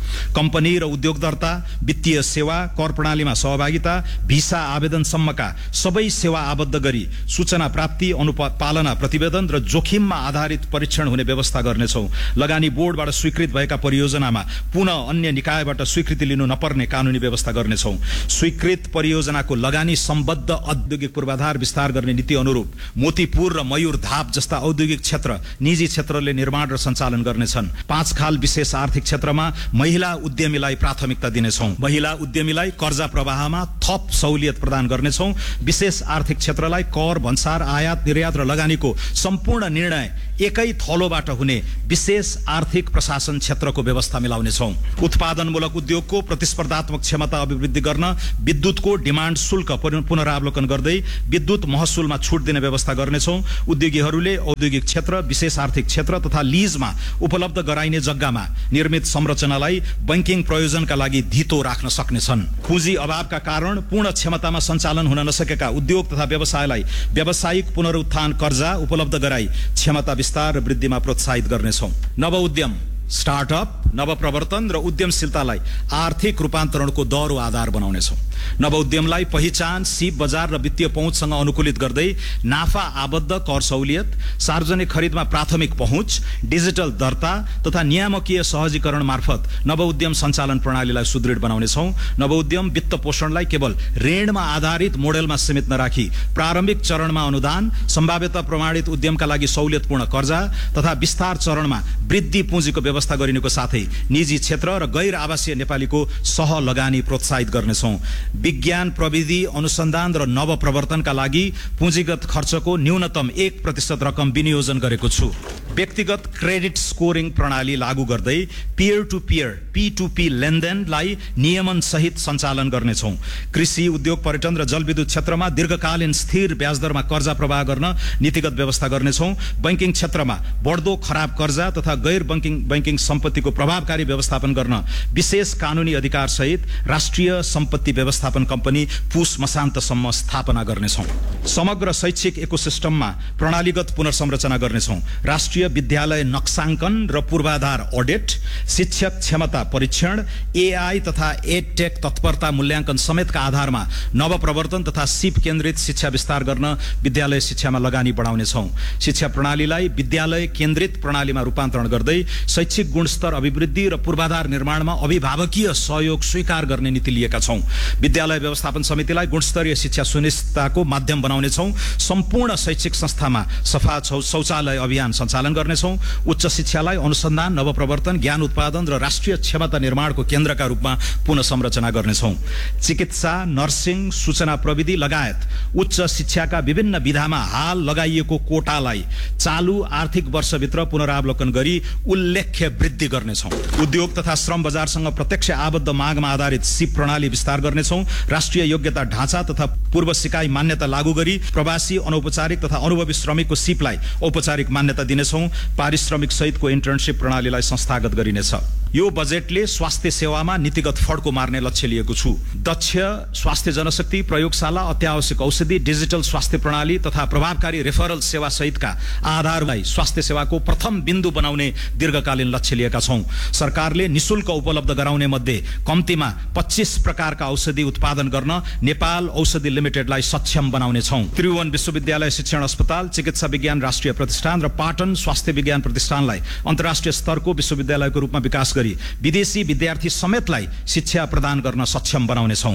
कम्पनी र उद्योग दर्ता, वित्तीय सेवा, कर प्रणालीमा सहभागिता, भिसा आवेदनसम्मका सबै सेवा आबद्ध गरी सूचना प्राप्ति, अनुपालना प्रतिवेदन र जोखिममा आधारित परीक्षण हुने व्यवस्था गर्नेछौँ। लगानी बोर्डबाट स्वीकृत भएका परियोजनामा पुनः अन्य निकायबाट स्वीकृति लिनु नपर्ने कानूनी व्यवस्था गर्नेछौँ। स्वीकृत परियोजनाको लगानी सम्बद्ध औद्योगिक पूर्वाधार विस्तार गर्ने नीति अनुरूप मोतीपुर र मयूर धाप जस्ता औद्योगिक क्षेत्र निजी क्षेत्रले निर्माण र सञ्चालन गर्नेछन्। 5 खाल विशेष आर्थिक क्षेत्रमा महिला उद्यमीलाई प्राथमिकता दिनेछौँ। महिला उद्यमीलाई कर्जा प्रवाहमा थप सहुलियत प्रदान गर्नेछौँ। विशेष आर्थिक क्षेत्रलाई कर, भन्सार, आयात निर्यात र लगानीको सम्पूर्ण निर्णय एकै थलोबाट हुने विशेष आर्थिक प्रशासन क्षेत्रको व्यवस्था मिलाउनेछौँ। उत्पादनमूलक उद्योगको प्रतिस्पर्धात्मक क्षमता अभिवृद्धि गर्न विद्युतको डिमान्ड शुल्क पुनरावलोकन गर्दै विद्युत महसुलमा छुट दिने व्यवस्था गर्नेछौँ। उद्योगीहरूले औद्योगिक क्षेत्र, विशेष आर्थिक क्षेत्र तथा लिजमा उपलब्ध गराइने जग्गामा निर्मित संरचनालाई बैंकिङ प्रयोजनका लागि धितो राख्न सक्नेछन्। पुँजी अभावका कारण पूर्ण क्षमतामा सञ्चालन हुन नसकेका उद्योग तथा व्यवसायलाई व्यावसायिक पुनरुत्थान कर्जा उपलब्ध गराई क्षमता विस्तार र वृद्धिमा प्रोत्साहित गर्नेछौँ। नव उद्यम, स्टार्टअप, नवप्रवर्तन र उद्यमशीलतालाई आर्थिक रूपान्तरणको दह्रो आधार बनाउनेछौँ। नव उद्यमलाई पहिचान, सिप बजार र वित्तीय पहुँचसँग अनुकूलित गर्दै नाफा आबद्ध कर सहुलियत, सार्वजनिक खरिदमा प्राथमिक पहुँच, डिजिटल दर्ता तथा नियामकीय सहजीकरण मार्फत नव उद्यम सञ्चालन प्रणालीलाई सुदृढ बनाउनेछौँ। नव उद्यम वित्त पोषणलाई केवल ऋणमा आधारित मोडेलमा सीमित नराखी प्रारम्भिक चरणमा अनुदान, सम्भाव्यता प्रमाणित उद्यमका लागि सहुलियतपूर्ण कर्जा तथा विस्तार चरणमा वृद्धि पुँजीको व्यवस्था गरिनुको साथै निजी क्षेत्र र गैर आवासीय नेपालीको सह लगानी प्रोत्साहित गर्नेछौँ। विज्ञान, प्रविधि, अनुसन्धान र नवप्रवर्तनका लागि पुँजीगत खर्चको न्यूनतम 1% रकम विनियोजन गरेको छु। व्यक्तिगत क्रेडिट स्कोरिङ प्रणाली लागू गर्दै पियर टु पियर P2P लेनदेनलाई नियमन सहित सञ्चालन गर्नेछौँ। कृषि, उद्योग, पर्यटन र जलविद्युत क्षेत्रमा दीर्घकालीन स्थिर ब्याजदरमा कर्जा प्रवाह गर्न नीतिगत व्यवस्था गर्नेछौँ। बैंकिङ क्षेत्रमा बढ्दो खराब कर्जा तथा गैर बैंकिङ सम्पत्तिको प्रभावकारी व्यवस्थापन गर्न विशेष कानूनी अधिकार सहित राष्ट्रिय सम्पत्ति व्यवस्थापन कम्पनी पुस मसान्तसम्म स्थापना गर्नेछौँ। समग्र शैक्षिक इकोसिस्टममा प्रणालीगत पुनर्संरचना गर्नेछौँ। राष्ट्रिय विद्यालय नक्साङ्कन र पूर्वाधार अडिट, शिक्षक क्षमता परीक्षण, AI तथा एडटेक तत्परता मूल्याङ्कन समेतका आधारमा नवप्रवर्तन तथा सिप केन्द्रित शिक्षा विस्तार गर्न विद्यालय शिक्षामा लगानी बढाउनेछौँ। शिक्षा प्रणालीलाई विद्यालय केन्द्रित प्रणालीमा रूपान्तरण गर्दै शैक्षिक गुणस्तर अभिवृद्धि र पूर्वाधार निर्माणमा अभिभावकीय सहयोग स्वीकार गर्ने नीति लिएका छौँ। विद्यालय व्यवस्थापन समितिलाई गुणस्तरीय शिक्षा सुनिश्चितताको माध्यम बनाउनेछौँ। सम्पूर्ण शैक्षिक संस्थामा सफा शौचालय अभियान सञ्चालन गर्नेछौँ। उच्च शिक्षालाई अनुसन्धान, नवप्रवर्तन, ज्ञान उत्पादन र राष्ट्रिय क्षमता निर्माणको केन्द्रका रूपमा पुनः संरचना गर्नेछौँ। चिकित्सा, नर्सिङ, सूचना प्रविधि लगायत उच्च शिक्षाका विभिन्न विधामा हाल लगाइएको कोटालाई चालू आर्थिक वर्षभित्र पुनरावलोकन गरी उल्लेख्य वृद्धि गर्नेछौँ। उद्योग तथा श्रम बजारसँग प्रत्यक्ष आबद्ध मागमा आधारित सिप प्रणाली विस्तार गर्नेछौँ। राष्ट्रिय योग्यता ढाँचा तथा पूर्व सिकाइ मान्यता लागू गरी प्रवासी, अनौपचारिक तथा अनुभवी श्रमिकको सिपलाई औपचारिक मान्यता दिनेछौँ। पारिश्रमिक सहितको इन्टर्नशिप प्रणालीलाई संस्थागत गरिनेछ। यो बजेटले स्वास्थ्य सेवामा नीतिगत फड्को मार्ने लक्ष्य लिएको छु। दक्ष स्वास्थ्य जनशक्ति, प्रयोगशाला, अत्यावश्यक औषधि, डिजिटल स्वास्थ्य प्रणाली तथा प्रभावकारी रेफरल सेवा सहितका आधारलाई स्वास्थ्य सेवाको प्रथम बिन्दु बनाउने दीर्घकालीन लक्ष्य लिएका छौँ। सरकारले निशुल्क उपलब्ध गराउने मध्ये कम्तीमा 25 प्रकारका औषधि उत्पादन गर्न नेपाल औषधि लिमिटेडलाई सक्षम बनाउने छौँ। त्रिभुवन विश्वविद्यालय शिक्षण अस्पताल, चिकित्सा विज्ञान राष्ट्रिय प्रतिष्ठान र पाटन स्वास्थ्य विज्ञान प्रतिष्ठानलाई अन्तर्राष्ट्रिय स्तरको विश्वविद्यालयको रूपमा विकास गरी विदेशी विद्यार्थी समेतलाई शिक्षा प्रदान गर्न सक्षम बनाउनेछौँ।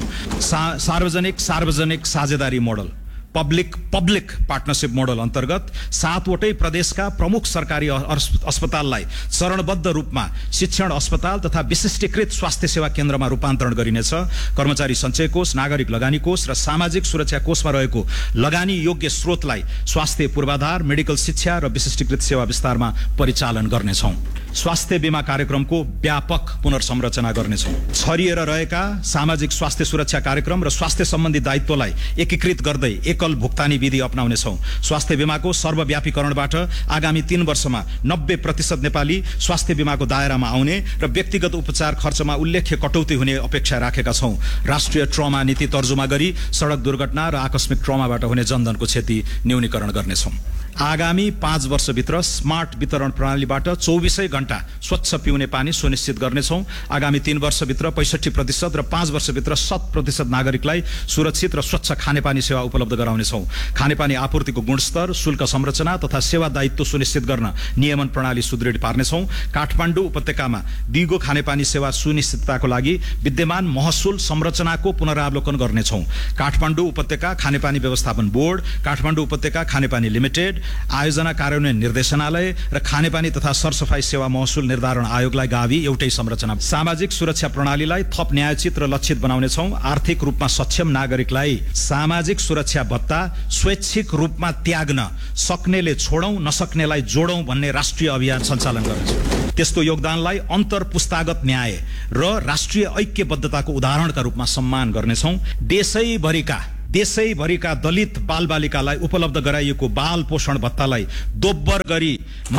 सार्वजनिक साझेदारी मोडल, पब्लिक पार्टनरशिप मोडल अन्तर्गत 7 वटै प्रदेशका प्रमुख सरकारी अस्पताललाई चरणबद्ध रूपमा शिक्षण अस्पताल तथा विशिष्टीकृत स्वास्थ्य सेवा केन्द्रमा रूपान्तरण गरिनेछ। कर्मचारी सञ्चय कोष, नागरिक लगानी कोष र सामाजिक सुरक्षा कोषमा रहेको लगानी योग्य स्रोतलाई स्वास्थ्य पूर्वाधार, मेडिकल शिक्षा र विशिष्टीकृत सेवा विस्तारमा परिचालन गर्नेछौँ। स्वास्थ्य बीमा कार्यक्रमको व्यापक पुनर्संरचना गर्नेछौँ। छरिएर रहेका सामाजिक स्वास्थ्य सुरक्षा कार्यक्रम र स्वास्थ्य सम्बन्धी दायित्वलाई एकीकृत गर्दै एकल भुक्तानी विधि अपनाउनेछौँ। स्वास्थ्य बीमाको सर्वव्यापीकरणबाट आगामी 3 वर्षमा 90% नेपाली स्वास्थ्य बीमाको दायरामा आउने र व्यक्तिगत उपचार खर्चमा उल्लेख्य कटौती हुने अपेक्षा राखेका छौँ। राष्ट्रिय ट्रमा नीति तर्जुमा गरी सडक दुर्घटना र आकस्मिक ट्रमाबाट हुने जनधनको क्षति न्यूनीकरण गर्नेछौँ। आगामी 5 वर्षभित्र स्मार्ट वितरण प्रणालीबाट 24 घण्टा स्वच्छ पिउने पानी सुनिश्चित गर्नेछौँ। आगामी 3 वर्षभित्र 65% र 5 वर्षभित्र 100% नागरिकलाई सुरक्षित र स्वच्छ खानेपानी सेवा उपलब्ध गराउनेछौँ। खानेपानी आपूर्तिको गुणस्तर, शुल्क संरचना तथा सेवा दायित्व सुनिश्चित गर्न नियमन प्रणाली सुदृढ पार्नेछौँ। काठमाडौँ उपत्यकामा दिगो खानेपानी सेवा सुनिश्चितताको लागि विद्यमान महसुल संरचनाको पुनरावलोकन गर्नेछौँ। काठमाडौँ उपत्यका खानेपानी व्यवस्थापन बोर्ड, काठमाडौँ उपत्यका खानेपानी लिमिटेड, आयोजना कार्यान्वयन निर्देशनालय र खानेपानी तथा सरसफाई सेवा महसुल निर्धारण आयोगलाई गावी एउटै संरचना। सामाजिक सुरक्षा प्रणालीलाई थप न्यायोचित र लक्षित बनाउनेछौँ। आर्थिक रूपमा सक्षम नागरिकलाई सामाजिक सुरक्षा भत्ता स्वैच्छिक रूपमा त्याग्न सक्नेले छोडौं, नसक्नेलाई जोडौं भन्ने राष्ट्रिय अभियान सञ्चालन गर्नेछौँ। त्यस्तो योगदानलाई अन्तर पुस्तागत न्याय र राष्ट्रिय ऐक्यबद्धताको उदाहरणका रूपमा सम्मान गर्नेछौँ। देशैभरिका दलित बालबालिकालाई उपलब्ध गराइएको बाल पोषण भत्तालाई दोब्बर गरी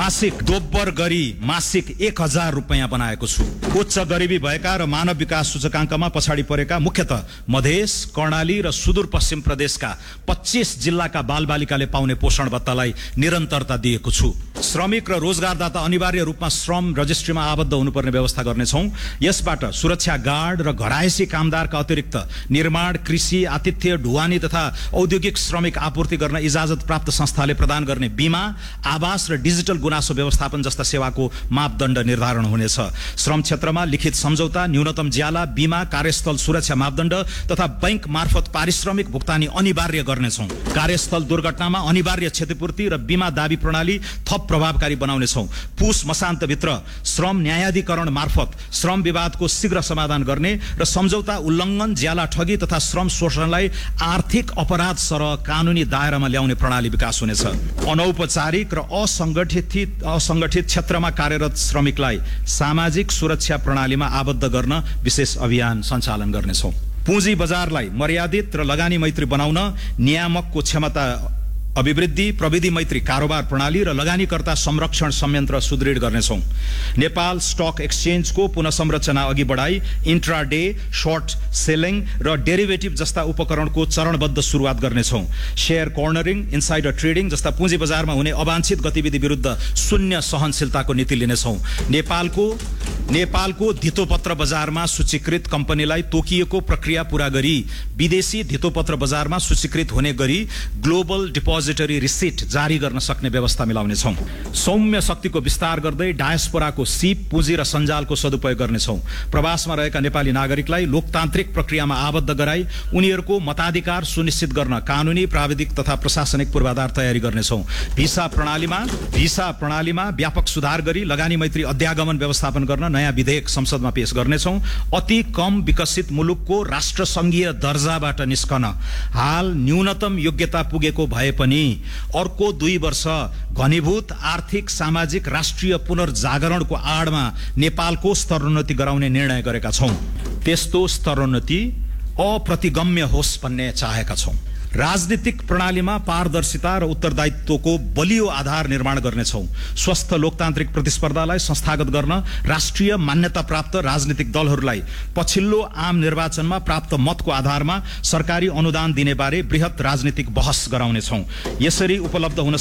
मासिक 1000 रुपैयाँ बनाएको छु। उच्च गरिबी भएका र मानव विकास सूचकाङ्कमा पछाडि परेका मुख्यतः मधेस, कर्णाली र सुदूरपश्चिम प्रदेशका 25 जिल्लाका बालबालिकाले पाउने पोषण भत्तालाई निरन्तरता दिएको छु। श्रमिक र रोजगारदाता अनिवार्य रूपमा श्रम रजिस्ट्रीमा आबद्ध हुनुपर्ने व्यवस्था गर्नेछौँ। यसबाट सुरक्षा गार्ड र घरायसी कामदारका अतिरिक्त निर्माण, कृषि, आतिथ्य, ढुवानी तथा औद्योगिक श्रमिक आपूर्ति गर्न इजाजत प्राप्त संस्थाले प्रदान गर्ने बीमा, आवास र डिजिटल गुनासो व्यवस्थापन जस्ता सेवाको मापदण्ड निर्धारण हुनेछ। श्रम क्षेत्रमा लिखित सम्झौता, न्यूनतम ज्याला, बीमा, कार्यस्थल सुरक्षा मापदण्ड तथा बैंक मार्फत पारिश्रमिक भुक्तानी अनिवार्य गर्नेछौँ। कार्यस्थल दुर्घटनामा अनिवार्य क्षतिपूर्ति र बीमा दावी प्रणाली थप प्रभावकारी बनाउनेछौँ। पुस मसान्तभित्र श्रम न्यायाधिकरण मार्फत श्रम विवादको शीघ्र समाधान गर्ने र सम्झौता उल्लङ्घन, ज्याला ठगी तथा श्रम शोषणलाई आर्थिक अपराध सरह कानुनी दायरामा ल्याउने प्रणाली विकास हुनेछ। अनौपचारिक र असंगठित क्षेत्रमा कार्यरत श्रमिकलाई सामाजिक सुरक्षा प्रणालीमा आबद्ध गर्न विशेष अभियान सञ्चालन गर्नेछौँ। पुँजी बजारलाई मर्यादित र लगानी मैत्री बनाउन नियामकको क्षमता अभिवृद्धि, प्रविधि मैत्री कारोबार प्रणाली र लगानीकर्ता संरक्षण संयन्त्र सुदृढ गर्नेछौँ। नेपाल स्टक एक्सचेन्जको पुनः संरचना अघि बढाई इन्ट्राडे, शर्ट सेलिङ र डेरिभेटिभ जस्ता उपकरणको चरणबद्ध सुरुवात गर्नेछौँ। शेयर कर्नरिङ, इन्साइडर ट्रेडिङ जस्ता पुँजी बजारमा हुने अवांछित गतिविधि विरुद्ध शून्य सहनशीलताको नीति लिनेछौँ। नेपालको धितोपत्र बजारमा सूचीकृत कम्पनीलाई तोकिएको प्रक्रिया पूरा गरी विदेशी धितोपत्र बजारमा सूचीकृत हुने गरी ग्लोबल डिपोजिटरी रिसिट जारी गर्न सक्ने व्यवस्था मिलाउनेछौँ। सौम्य शक्तिको विस्तार गर्दै डायस्पोराको सिप, पुँजी र सञ्जालको सदुपयोग गर्नेछौँ। प्रवासमा रहेका नेपाली नागरिकलाई लोकतान्त्रिक प्रक्रियामा आबद्ध गराई उनीहरूको मताधिकार सुनिश्चित गर्न कानुनी, प्राविधिक तथा प्रशासनिक पूर्वाधार तयारी गर्नेछौँ। भिसा प्रणालीमा व्यापक सुधार गरी लगानी मैत्री अध्यागमन व्यवस्थापन गर्न नयाँ विधेयक संसदमा पेश गर्नेछौँ। अति कम विकसित मुलुकको राष्ट्रसङ्घीय दर्जाबाट निस्कन हाल न्यूनतम योग्यता पुगेको भए पनि अर्को 2 वर्ष घनीभूत आर्थिक, सामाजिक, राष्ट्रिय पुनर्जागरणको आडमा नेपालको स्तरोन्नति गराउने निर्णय गरेका छौँ। त्यस्तो स्तरोन्नति अप्रतिगम्य होस् भन्ने चाहेका छौँ। राजनीतिक प्रणालीमा पारदर्शिता र उत्तरदायित्वको बलियो आधार निर्माण गर्नेछौँ। स्वस्थ लोकतान्त्रिक प्रतिस्पर्धालाई संस्थागत गर्न राष्ट्रिय मान्यता प्राप्त राजनीतिक दलहरूलाई पछिल्लो आम निर्वाचनमा प्राप्त मतको आधारमा सरकारी अनुदान दिने बारे बृहत राजनीतिक बहस गराउनेछौँ। यसरी उपलब्ध हुन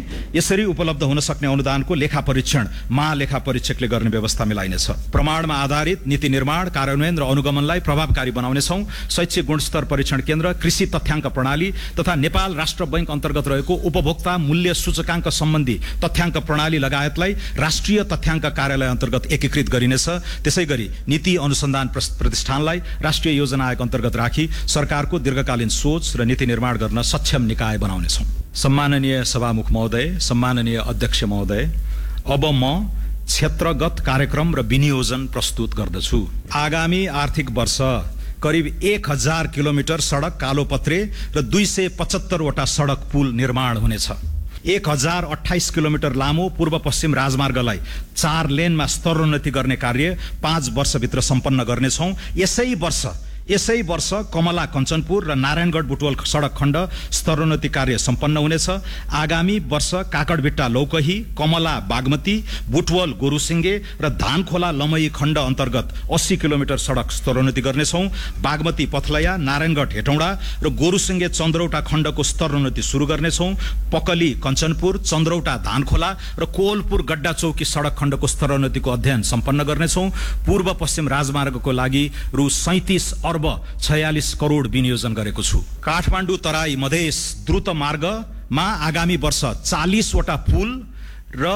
सक्ने अनुदानको लेखा परीक्षण महालेखा परीक्षकले गर्ने व्यवस्था मिलाइनेछ। प्रमाणमा आधारित नीति निर्माण, कार्यान्वयन र अनुगमनलाई प्रभावकारी बनाउनेछौँ। शैक्षिक गुणस्तर परीक्षण केन्द्र, कृषि तथ्याङ्क प्रणाली तथा नेपाल राष्ट्र बैंक अन्तर्गत रहेको उपभोक्ता मूल्य सूचकाङ्क सम्बन्धी तथ्याङ्क प्रणाली लगायतलाई राष्ट्रिय तथ्याङ्क कार्यालय अन्तर्गत एकीकृत गरिनेछ। त्यसैगरी नीति अनुसन्धान प्रतिष्ठानलाई राष्ट्रिय योजना आयोग अन्तर्गत राखी सरकारको दीर्घकालीन सोच र नीति निर्माण गर्न सक्षम निकाय बनाउनेछौँ। सम्माननीय सभामुख महोदय, सम्माननीय अध्यक्ष महोदय, अब म क्षेत्रगत कार्यक्रम र विनियोजन प्रस्तुत गर्दछु। आगामी आर्थिक वर्ष करिब 1000 किलोमिटर सडक कालोपत्रे र 275 वटा सडक पुल निर्माण हुनेछ। 1028 किलोमिटर लामो पूर्व पश्चिम राजमार्गलाई 4 लेनमा स्तरोन्नति गर्ने कार्य 5 वर्षभित्र सम्पन्न गर्नेछौँ। यसै वर्ष यसै वर्ष कमला कञ्चनपुर र नारायणगढ बुटवल सडक खण्ड स्तरोन्नति कार्य सम्पन्न हुनेछ। आगामी वर्ष काकडभिट्टा लौकही, कमला बागमती, बुटवल गोरुसिङ्गे र धानखोला लमही खण्ड अन्तर्गत 80 किलोमिटर सडक स्तरोन्नति गर्नेछौँ। बागमती पथलया, नारायणगढ हेटौँडा र गोरुसिङ्गे चन्द्रौटा खण्डको स्तरोन्नति सुरु गर्नेछौँ। पकली कञ्चनपुर, चन्द्रौटा धानखोला र कोवलपुर गड्डा चौकी सडक खण्डको स्तरोन्नतिको अध्ययन सम्पन्न गर्नेछौँ। पूर्व पश्चिम राजमार्गको लागि रु 37 अर्ब 46 करोड विनियोजन गरेको छु। काठमाडौँ तराई मधेस द्रुत मार्गमा आगामी वर्ष 40 वटा पुल र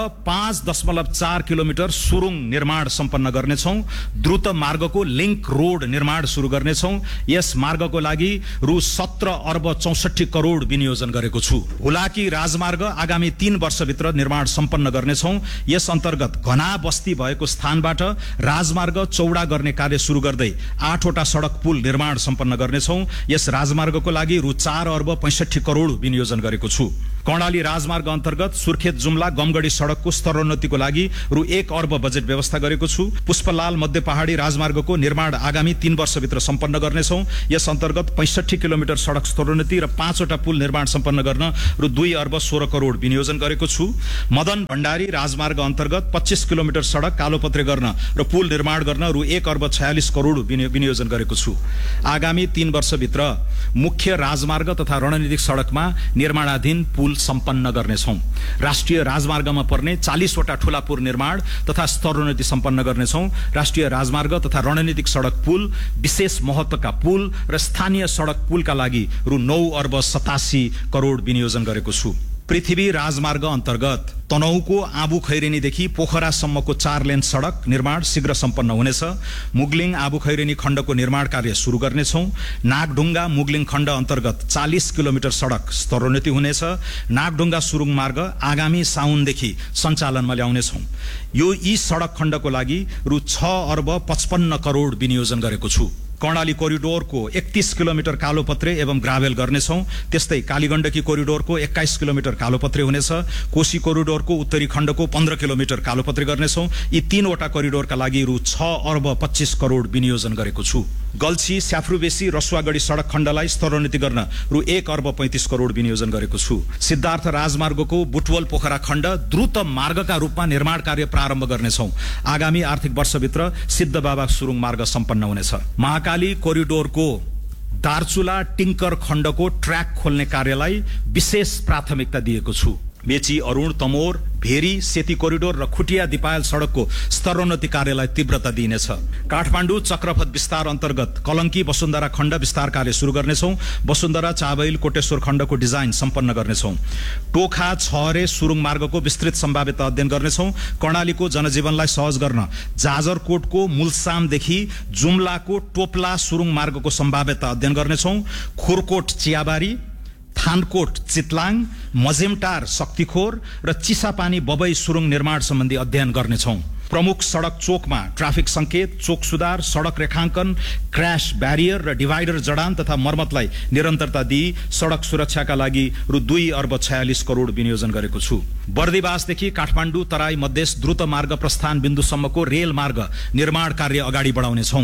5.4 किलोमिटर सुरुङ निर्माण सम्पन्न गर्नेछौँ। द्रुत मार्गको लिङ्क रोड निर्माण सुरु गर्नेछौँ। यस मार्गको लागि रु 17 अर्ब 64 करोड विनियोजन गरेको छु। हुलाकी राजमार्ग आगामी 3 वर्षभित्र निर्माण सम्पन्न गर्नेछौँ। यस अन्तर्गत घना बस्ती भएको स्थानबाट राजमार्ग चौडा गर्ने कार्य सुरु गर्दै 8 वटा सडक पुल निर्माण सम्पन्न गर्नेछौँ। यस राजमार्गको लागि रु 4 अर्ब 65 करोड विनियोजन गरेको छु। कर्णाली राजमार्ग अन्तर्गत सुर्खेत जुम्ला गमगढी सडकको स्तरोन्नतिको लागि रु 1 अर्ब बजेट व्यवस्था गरेको छु। पुष्पलाल मध्य पहाडी राजमार्गको निर्माण आगामी 3 वर्षभित्र सम्पन्न गर्नेछौँ। यस अन्तर्गत 65 किलोमिटर सडक स्तरोन्नति र 5 वटा पुल निर्माण सम्पन्न गर्न रु 2 अर्ब 16 करोड विनियोजन गरेको छु। मदन भण्डारी राजमार्ग अन्तर्गत 25 किलोमिटर सडक कालोपत्रे गर्न र पुल निर्माण गर्न रु 1 अर्ब 46 करोड विनियोजन गरेको छु। आगामी 3 वर्षभित्र मुख्य राजमार्ग तथा रणनीतिक सडकमा निर्माणाधीन पुल सम्पन्न गर्नेछौँ। राष्ट्रिय राजमार्गमा पर्ने 40 वटा ठूला पुल निर्माण तथा स्तरोन्नति सम्पन्न गर्नेछौँ। राष्ट्रिय राजमार्ग तथा रणनीतिक सडक पुल, विशेष महत्वका पुल र स्थानीय सडक पुलका लागि रु 9 अर्ब 87 करोड विनियोजन गरेको छु। पृथ्वी राजमार्ग अन्तर्गत तनहुको आबु खैरेनीदेखि पोखरासम्मको 4 लेन सडक निर्माण शीघ्र सम्पन्न हुनेछ। मुगलिङ आबु खैरेनी खण्डको निर्माण कार्य सुरु गर्नेछौँ। नागढुङ्गा मुगलिङ खण्ड अन्तर्गत 40 किलोमिटर सडक स्तरोन्नति हुनेछ। नागढुङ्गा सुरुङ मार्ग आगामी साउनदेखि सञ्चालनमा ल्याउनेछौँ। यी सडक खण्डको लागि रु 6 अर्ब 55 करोड विनियोजन गरेको छु। कर्णाली कोरिडोरको 31 किलोमिटर कालोपत्रे एवं ग्राभेल गर्नेछौँ। त्यस्तै कालीगण्डकी कोरिडोरको 21 किलोमिटर कालोपत्रे हुनेछ। कोशी कोरिडोरको उत्तरी खण्डको 15 किलोमिटर कालोपत्रे गर्नेछौँ। यी 3 वटा कोरिडोरका लागि रु 6 अर्ब 25 करोड विनियोजन गरेको छु। गल्छी स्याफ्रुबेसी रसुवागढी सडक खण्डलाई स्तरोन्नति गर्न रु 1 अर्ब 35 करोड विनियोजन गरेको छु। सिद्धार्थ राजमार्गको बुटवल पोखरा खण्ड द्रुत मार्गका रूपमा निर्माण कार्य प्रारम्भ गर्नेछौँ। आगामी आर्थिक वर्षभित्र सिद्धबाबा सुरुङ मार्ग सम्पन्न हुनेछ। महाकाली कोरिडोरको दार्चुला टिङ्कर खण्डको ट्र्याक खोल्ने कार्यलाई विशेष प्राथमिकता दिएको छु। मेची अरुण तमोर भेरी सेती कोरिडोर र खुटिया दिपायल सडकको स्तरोन्नति कार्यलाई तीव्रता दिइनेछ। काठमाडौँ चक्रपथ विस्तार अन्तर्गत कलङ्की वसुन्धरा खण्ड विस्तार कार्य सुरु गर्नेछौँ। वसुन्धरा चाबैल कोटेश्वर खण्डको डिजाइन सम्पन्न गर्नेछौँ। टोखा छहरे सुरुङ मार्गको विस्तृत सम्भाव्यता अध्ययन गर्नेछौँ। कर्णालीको जनजीवनलाई सहज गर्न जाजरकोटको मुलसामदेखि जुम्लाको टोप्ला सुरुङ मार्गको सम्भाव्यता अध्ययन गर्नेछौँ। खुरकोट चियाबारी, थानकोट चितलाङ, मजेमटार शक्तिखोर र चिसापानी बबई सुरुङ निर्माण सम्बन्धी अध्ययन गर्नेछौँ। प्रमुख सडक चोकमा ट्राफिक संकेत, चोक सुधार, सडक रेखाङ्कन, क्र्याश ब्यारियर र डिभाइडर जडान तथा मर्मतलाई निरन्तरता दिई सडक सुरक्षाका लागि रु 2 अर्ब 46 करोड विनियोजन गरेको छु। बर्दिवासदेखि काठमाडौँ तराई मधेस द्रुत मार्ग प्रस्थान बिन्दुसम्मको रेल मार्ग निर्माण कार्य अगाडि बढाउनेछौँ।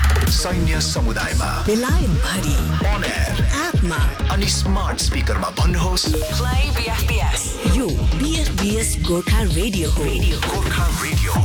सैन्य समुदायमा बेलायत भरि अन एयर एपमा अनि स्मार्ट स्पिकरमा भन्नुहोस् प्ले बीएफबीएस। यो बीएफबीएस गोर्खा रेडियो हो। गोर्खा रेडियो।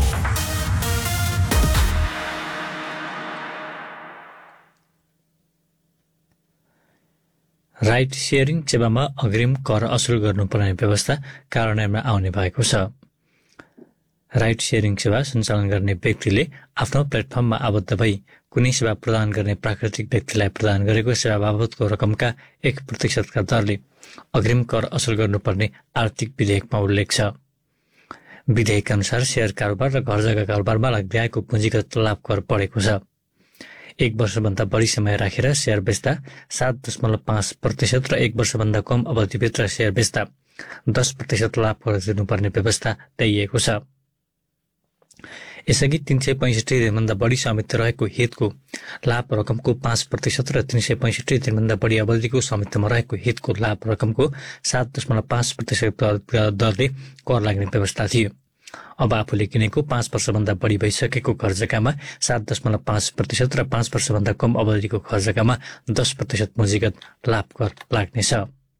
राइट सेयरिङ सेवामा अग्रिम कर असुल गर्नुपर्ने व्यवस्था कार्यान्वयनमा आउने भएको छ। राइट सेयरिङ सेवा सञ्चालन गर्ने व्यक्तिले आफ्नो प्लेटफर्ममा आबद्ध भई कुनै सेवा प्रदान गर्ने प्राकृतिक व्यक्तिलाई प्रदान गरेको सेवा बाबतको रकमका 1% दरले अग्रिम कर असुल गर्नुपर्ने आर्थिक विधेयकमा उल्लेख छ। विधेयक अनुसार शेयर कारोबार र घर जग्गा कारोबारमा लाग्दै पुँजीगत लाभ कर बढेको छ। 1 वर्षभन्दा बढी समय राखेर शेयर बेच्दा 7.5% र 1 वर्षभन्दा कम अवधिभित्र शेयर बेच्दा 10% लाभ कर दिनुपर्ने व्यवस्था ल्याइएको छ। यसअघि 365 दिनभन्दा बढी स्वामित्व रहेको हितको लाभ रकमको 5% र 365 दिनभन्दा बढी अवधिको स्वामित्वमा रहेको हितको लाभ रकमको 7.5% दरले कर लाग्ने व्यवस्था थियो। अब आफूले किनेको 5 वर्षभन्दा बढी भइसकेको घर जग्गामा 7.5% र 5 वर्षभन्दा कम अवधिको घर जग्गामा 10% मुजीगत लाभ कर लाग्नेछ।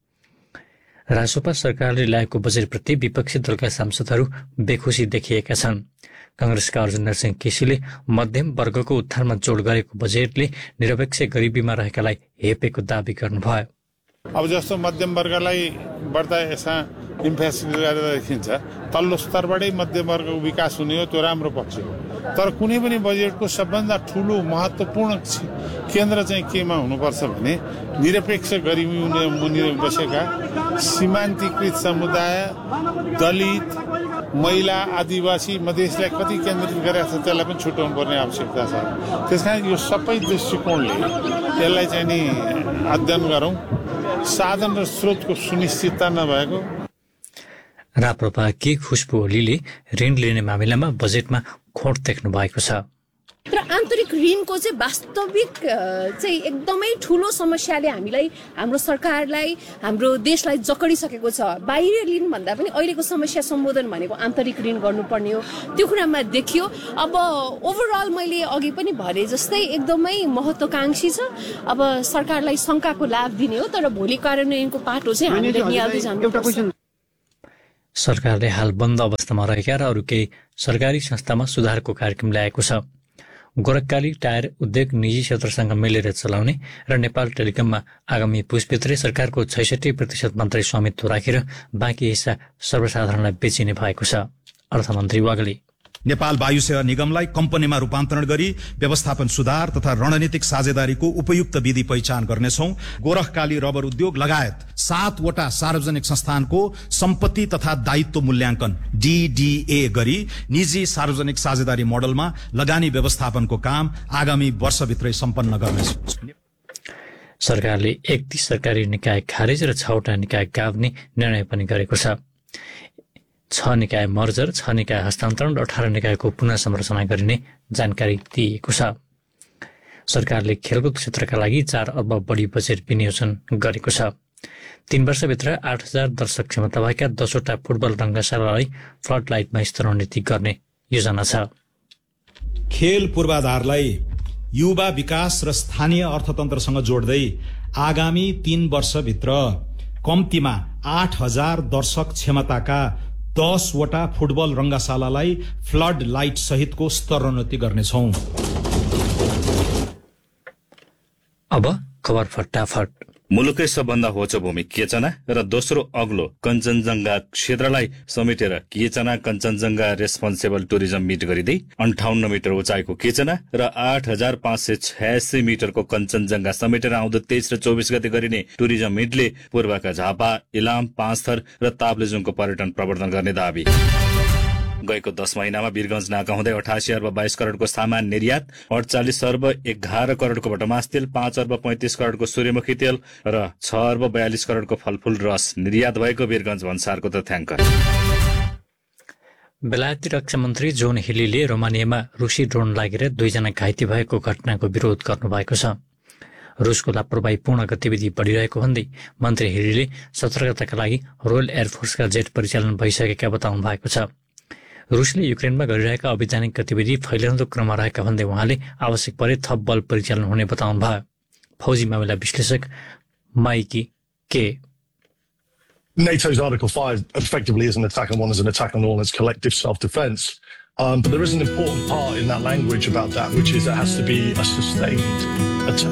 रासोपा सरकारले ल्याएको बजेटप्रति विपक्षी दलका सांसदहरू बेखुसी देखिएका छन्। कांग्रेसका अर्जुन नरसिंह केसीले मध्यम वर्गको उत्थानमा जोड गरेको बजेटले निरपेक्ष गरिबीमा रहेकालाई हेपेको दावी गर्नुभयो। अब जस्तो मध्यम वर्गलाई बढ्ता यसमा इम्फेसिस गरेर देखिन्छ, तल्लो स्तरबाटै मध्यम वर्गको विकास हुने हो, त्यो राम्रो पक्ष हो। तर कुनै पनि बजेटको सबभन्दा ठुलो महत्त्वपूर्ण केन्द्र चाहिँ केमा हुनुपर्छ भने निरपेक्ष गरिबी मुनि बसेका सीमान्तकृत समुदाय, दलित, महिला, आदिवासी, मधेसलाई कति केन्द्रित गरेका छ त्यसलाई पनि छुट्याउनु पर्ने आवश्यकता छ। त्यसकारण यो सबै दृष्टिकोणले यसलाई चाहिँ नि अध्ययन गरौँ। साधन र स्रोतको सुनिश्चितता नभएको। राप्रपाकी खुशबु ओलीले ऋण लिने मामिलामा बजेटमा खोट देख्नु भएको छ। तर आन्तरिक ऋणको चाहिँ वास्तविक चाहिँ एकदमै ठुलो समस्याले हामीलाई, हाम्रो सरकारलाई, हाम्रो देशलाई जकडिसकेको छ। बाहिरी ऋण भन्दा पनि अहिलेको समस्या सम्बोधन भनेको आन्तरिक ऋण गर्नुपर्ने हो, त्यो कुरामा देखियो। अब ओभरअल मैले अघि पनि भने जस्तै एकदमै महत्त्वकांक्षी छ। अब सरकारलाई शङ्काको लाभ दिने हो, तर भोलि कार्यान्वयनको पाटो चाहिँ हामीले निहाल्दै जानुपर्छ। सरकारले हाल बन्द अवस्थामा रहेका र अरू केही सरकारी संस्थामा सुधारको कार्यक्रम ल्याएको छ। गोरखकाली टायर उद्योग निजी क्षेत्रसँग मिलेर चलाउने र नेपाल टेलिकममा आगामी पुसभित्रै सरकारको 66% मात्रै स्वामित्व राखेर बाँकी हिस्सा सर्वसाधारणलाई बेचिने भएको छ। अर्थमन्त्री वाग्ले नेपाल वायु सेवा निगमलाई कम्पनीमा रूपान्तरण गरी व्यवस्थापन सुधार तथा रणनीतिक साझेदारीको उपयुक्त विधि पहिचान गर्नेछौं। गोरखकाली रबर उद्योग लगायत 7 वटा सार्वजनिक संस्थानको सम्पत्ति तथा दायित्व मूल्याङ्कन DDA गरी निजी सार्वजनिक साझेदारी मोडलमा लगानी व्यवस्थापनको काम आगामी वर्षभित्रै सम्पन्न गर्नेछौं। सरकारले 31 सरकारी निकाय खारेज र 6 वटा निकाय गाभ्ने निर्णय पनि गरेको छ। 6 निकाय मर्जर, 6 निकाय हस्तान्तरण र 18 निकायको पुनः संरचना गरिने जानकारी दिएको छ। सरकारले खेलकुद क्षेत्रका लागि 4 अर्ब बढी बजेट विनियोजन गरेको छ। 3 वर्षभित्र 8000 दर्शक क्षमता भएका 10 वटा फुटबल रङ्गशालालाई फ्लड लाइटमा स्तरोन्नति गर्ने योजना छ। खेल पूर्वाधारलाई युवा विकास र स्थानीय अर्थतन्त्रसँग जोड्दै आगामी 3 वर्षभित्र कम्तीमा 8000 दर्शक क्षमताका 10 वटा फुटबल रङ्गशालालाई फ्लड लाइट सहितको स्तरोन्नति गर्नेछौं। अब खबर फटाफट। मुलुकै सबभन्दा होचो भूमि केचना र दोस्रो अग्लो कञ्चनजङ्घा क्षेत्रलाई समेटेर केचना कञ्चनजङ्घा रेस्पोन्सिबल टुरिज्म मिट गरिँदै 58 मिटर उचाइको केचना र 8586 मिटरको कञ्चनजङ्घा समेटेर आउँदो 23 र 24 गते गरिने टुरिज्म मिटले पूर्वका झापा, इलाम, पाँचथर र ताप्लेजुङको पर्यटन प्रवर्धन गर्ने दावी। गएको 10 महिनामा वीरगंज नाका हुँदै 88 अर्ब 22 करोडको सामान निर्यात, 48 अर्ब 11 करोडको भटमास तेल, 5 अर्ब 35 करोडको सूर्यमुखी तेल र 6 अर्ब 42 करोडको फलफूल रस निर्यात भएको वीरगंज भन्सारको तथ्याङ्क। बेलायती रक्षा मन्त्री जोन हिलीले रोमानियामा रुसी ड्रोन लागेर 2 जना घाइते भएको घटनाको विरोध गर्नुभएको छ। रुसको लापरवाहीपूर्ण गतिविधि बढ़िरहेको भन्दै मन्त्री हिलीले सतर्कताका लागि रोयल एयरफोर्सका जेट परिचालन भइसकेका बताउनु भएको छ। रुसले युक्रेनमा गरिरहेका अवैधानिक गतिविधि फैलिँदो क्रममा रहेका भन्दै उहाँले आवश्यक परे थप बल परिचालन हुने बताउनु भयो। फौजी मामिला विश्लेषक माइकी के NATO's Article 5 effectively is an attack on one as an attack on all, it's collective self-defense. But there is an important part in that language about that, which is it has to be a sustained attack.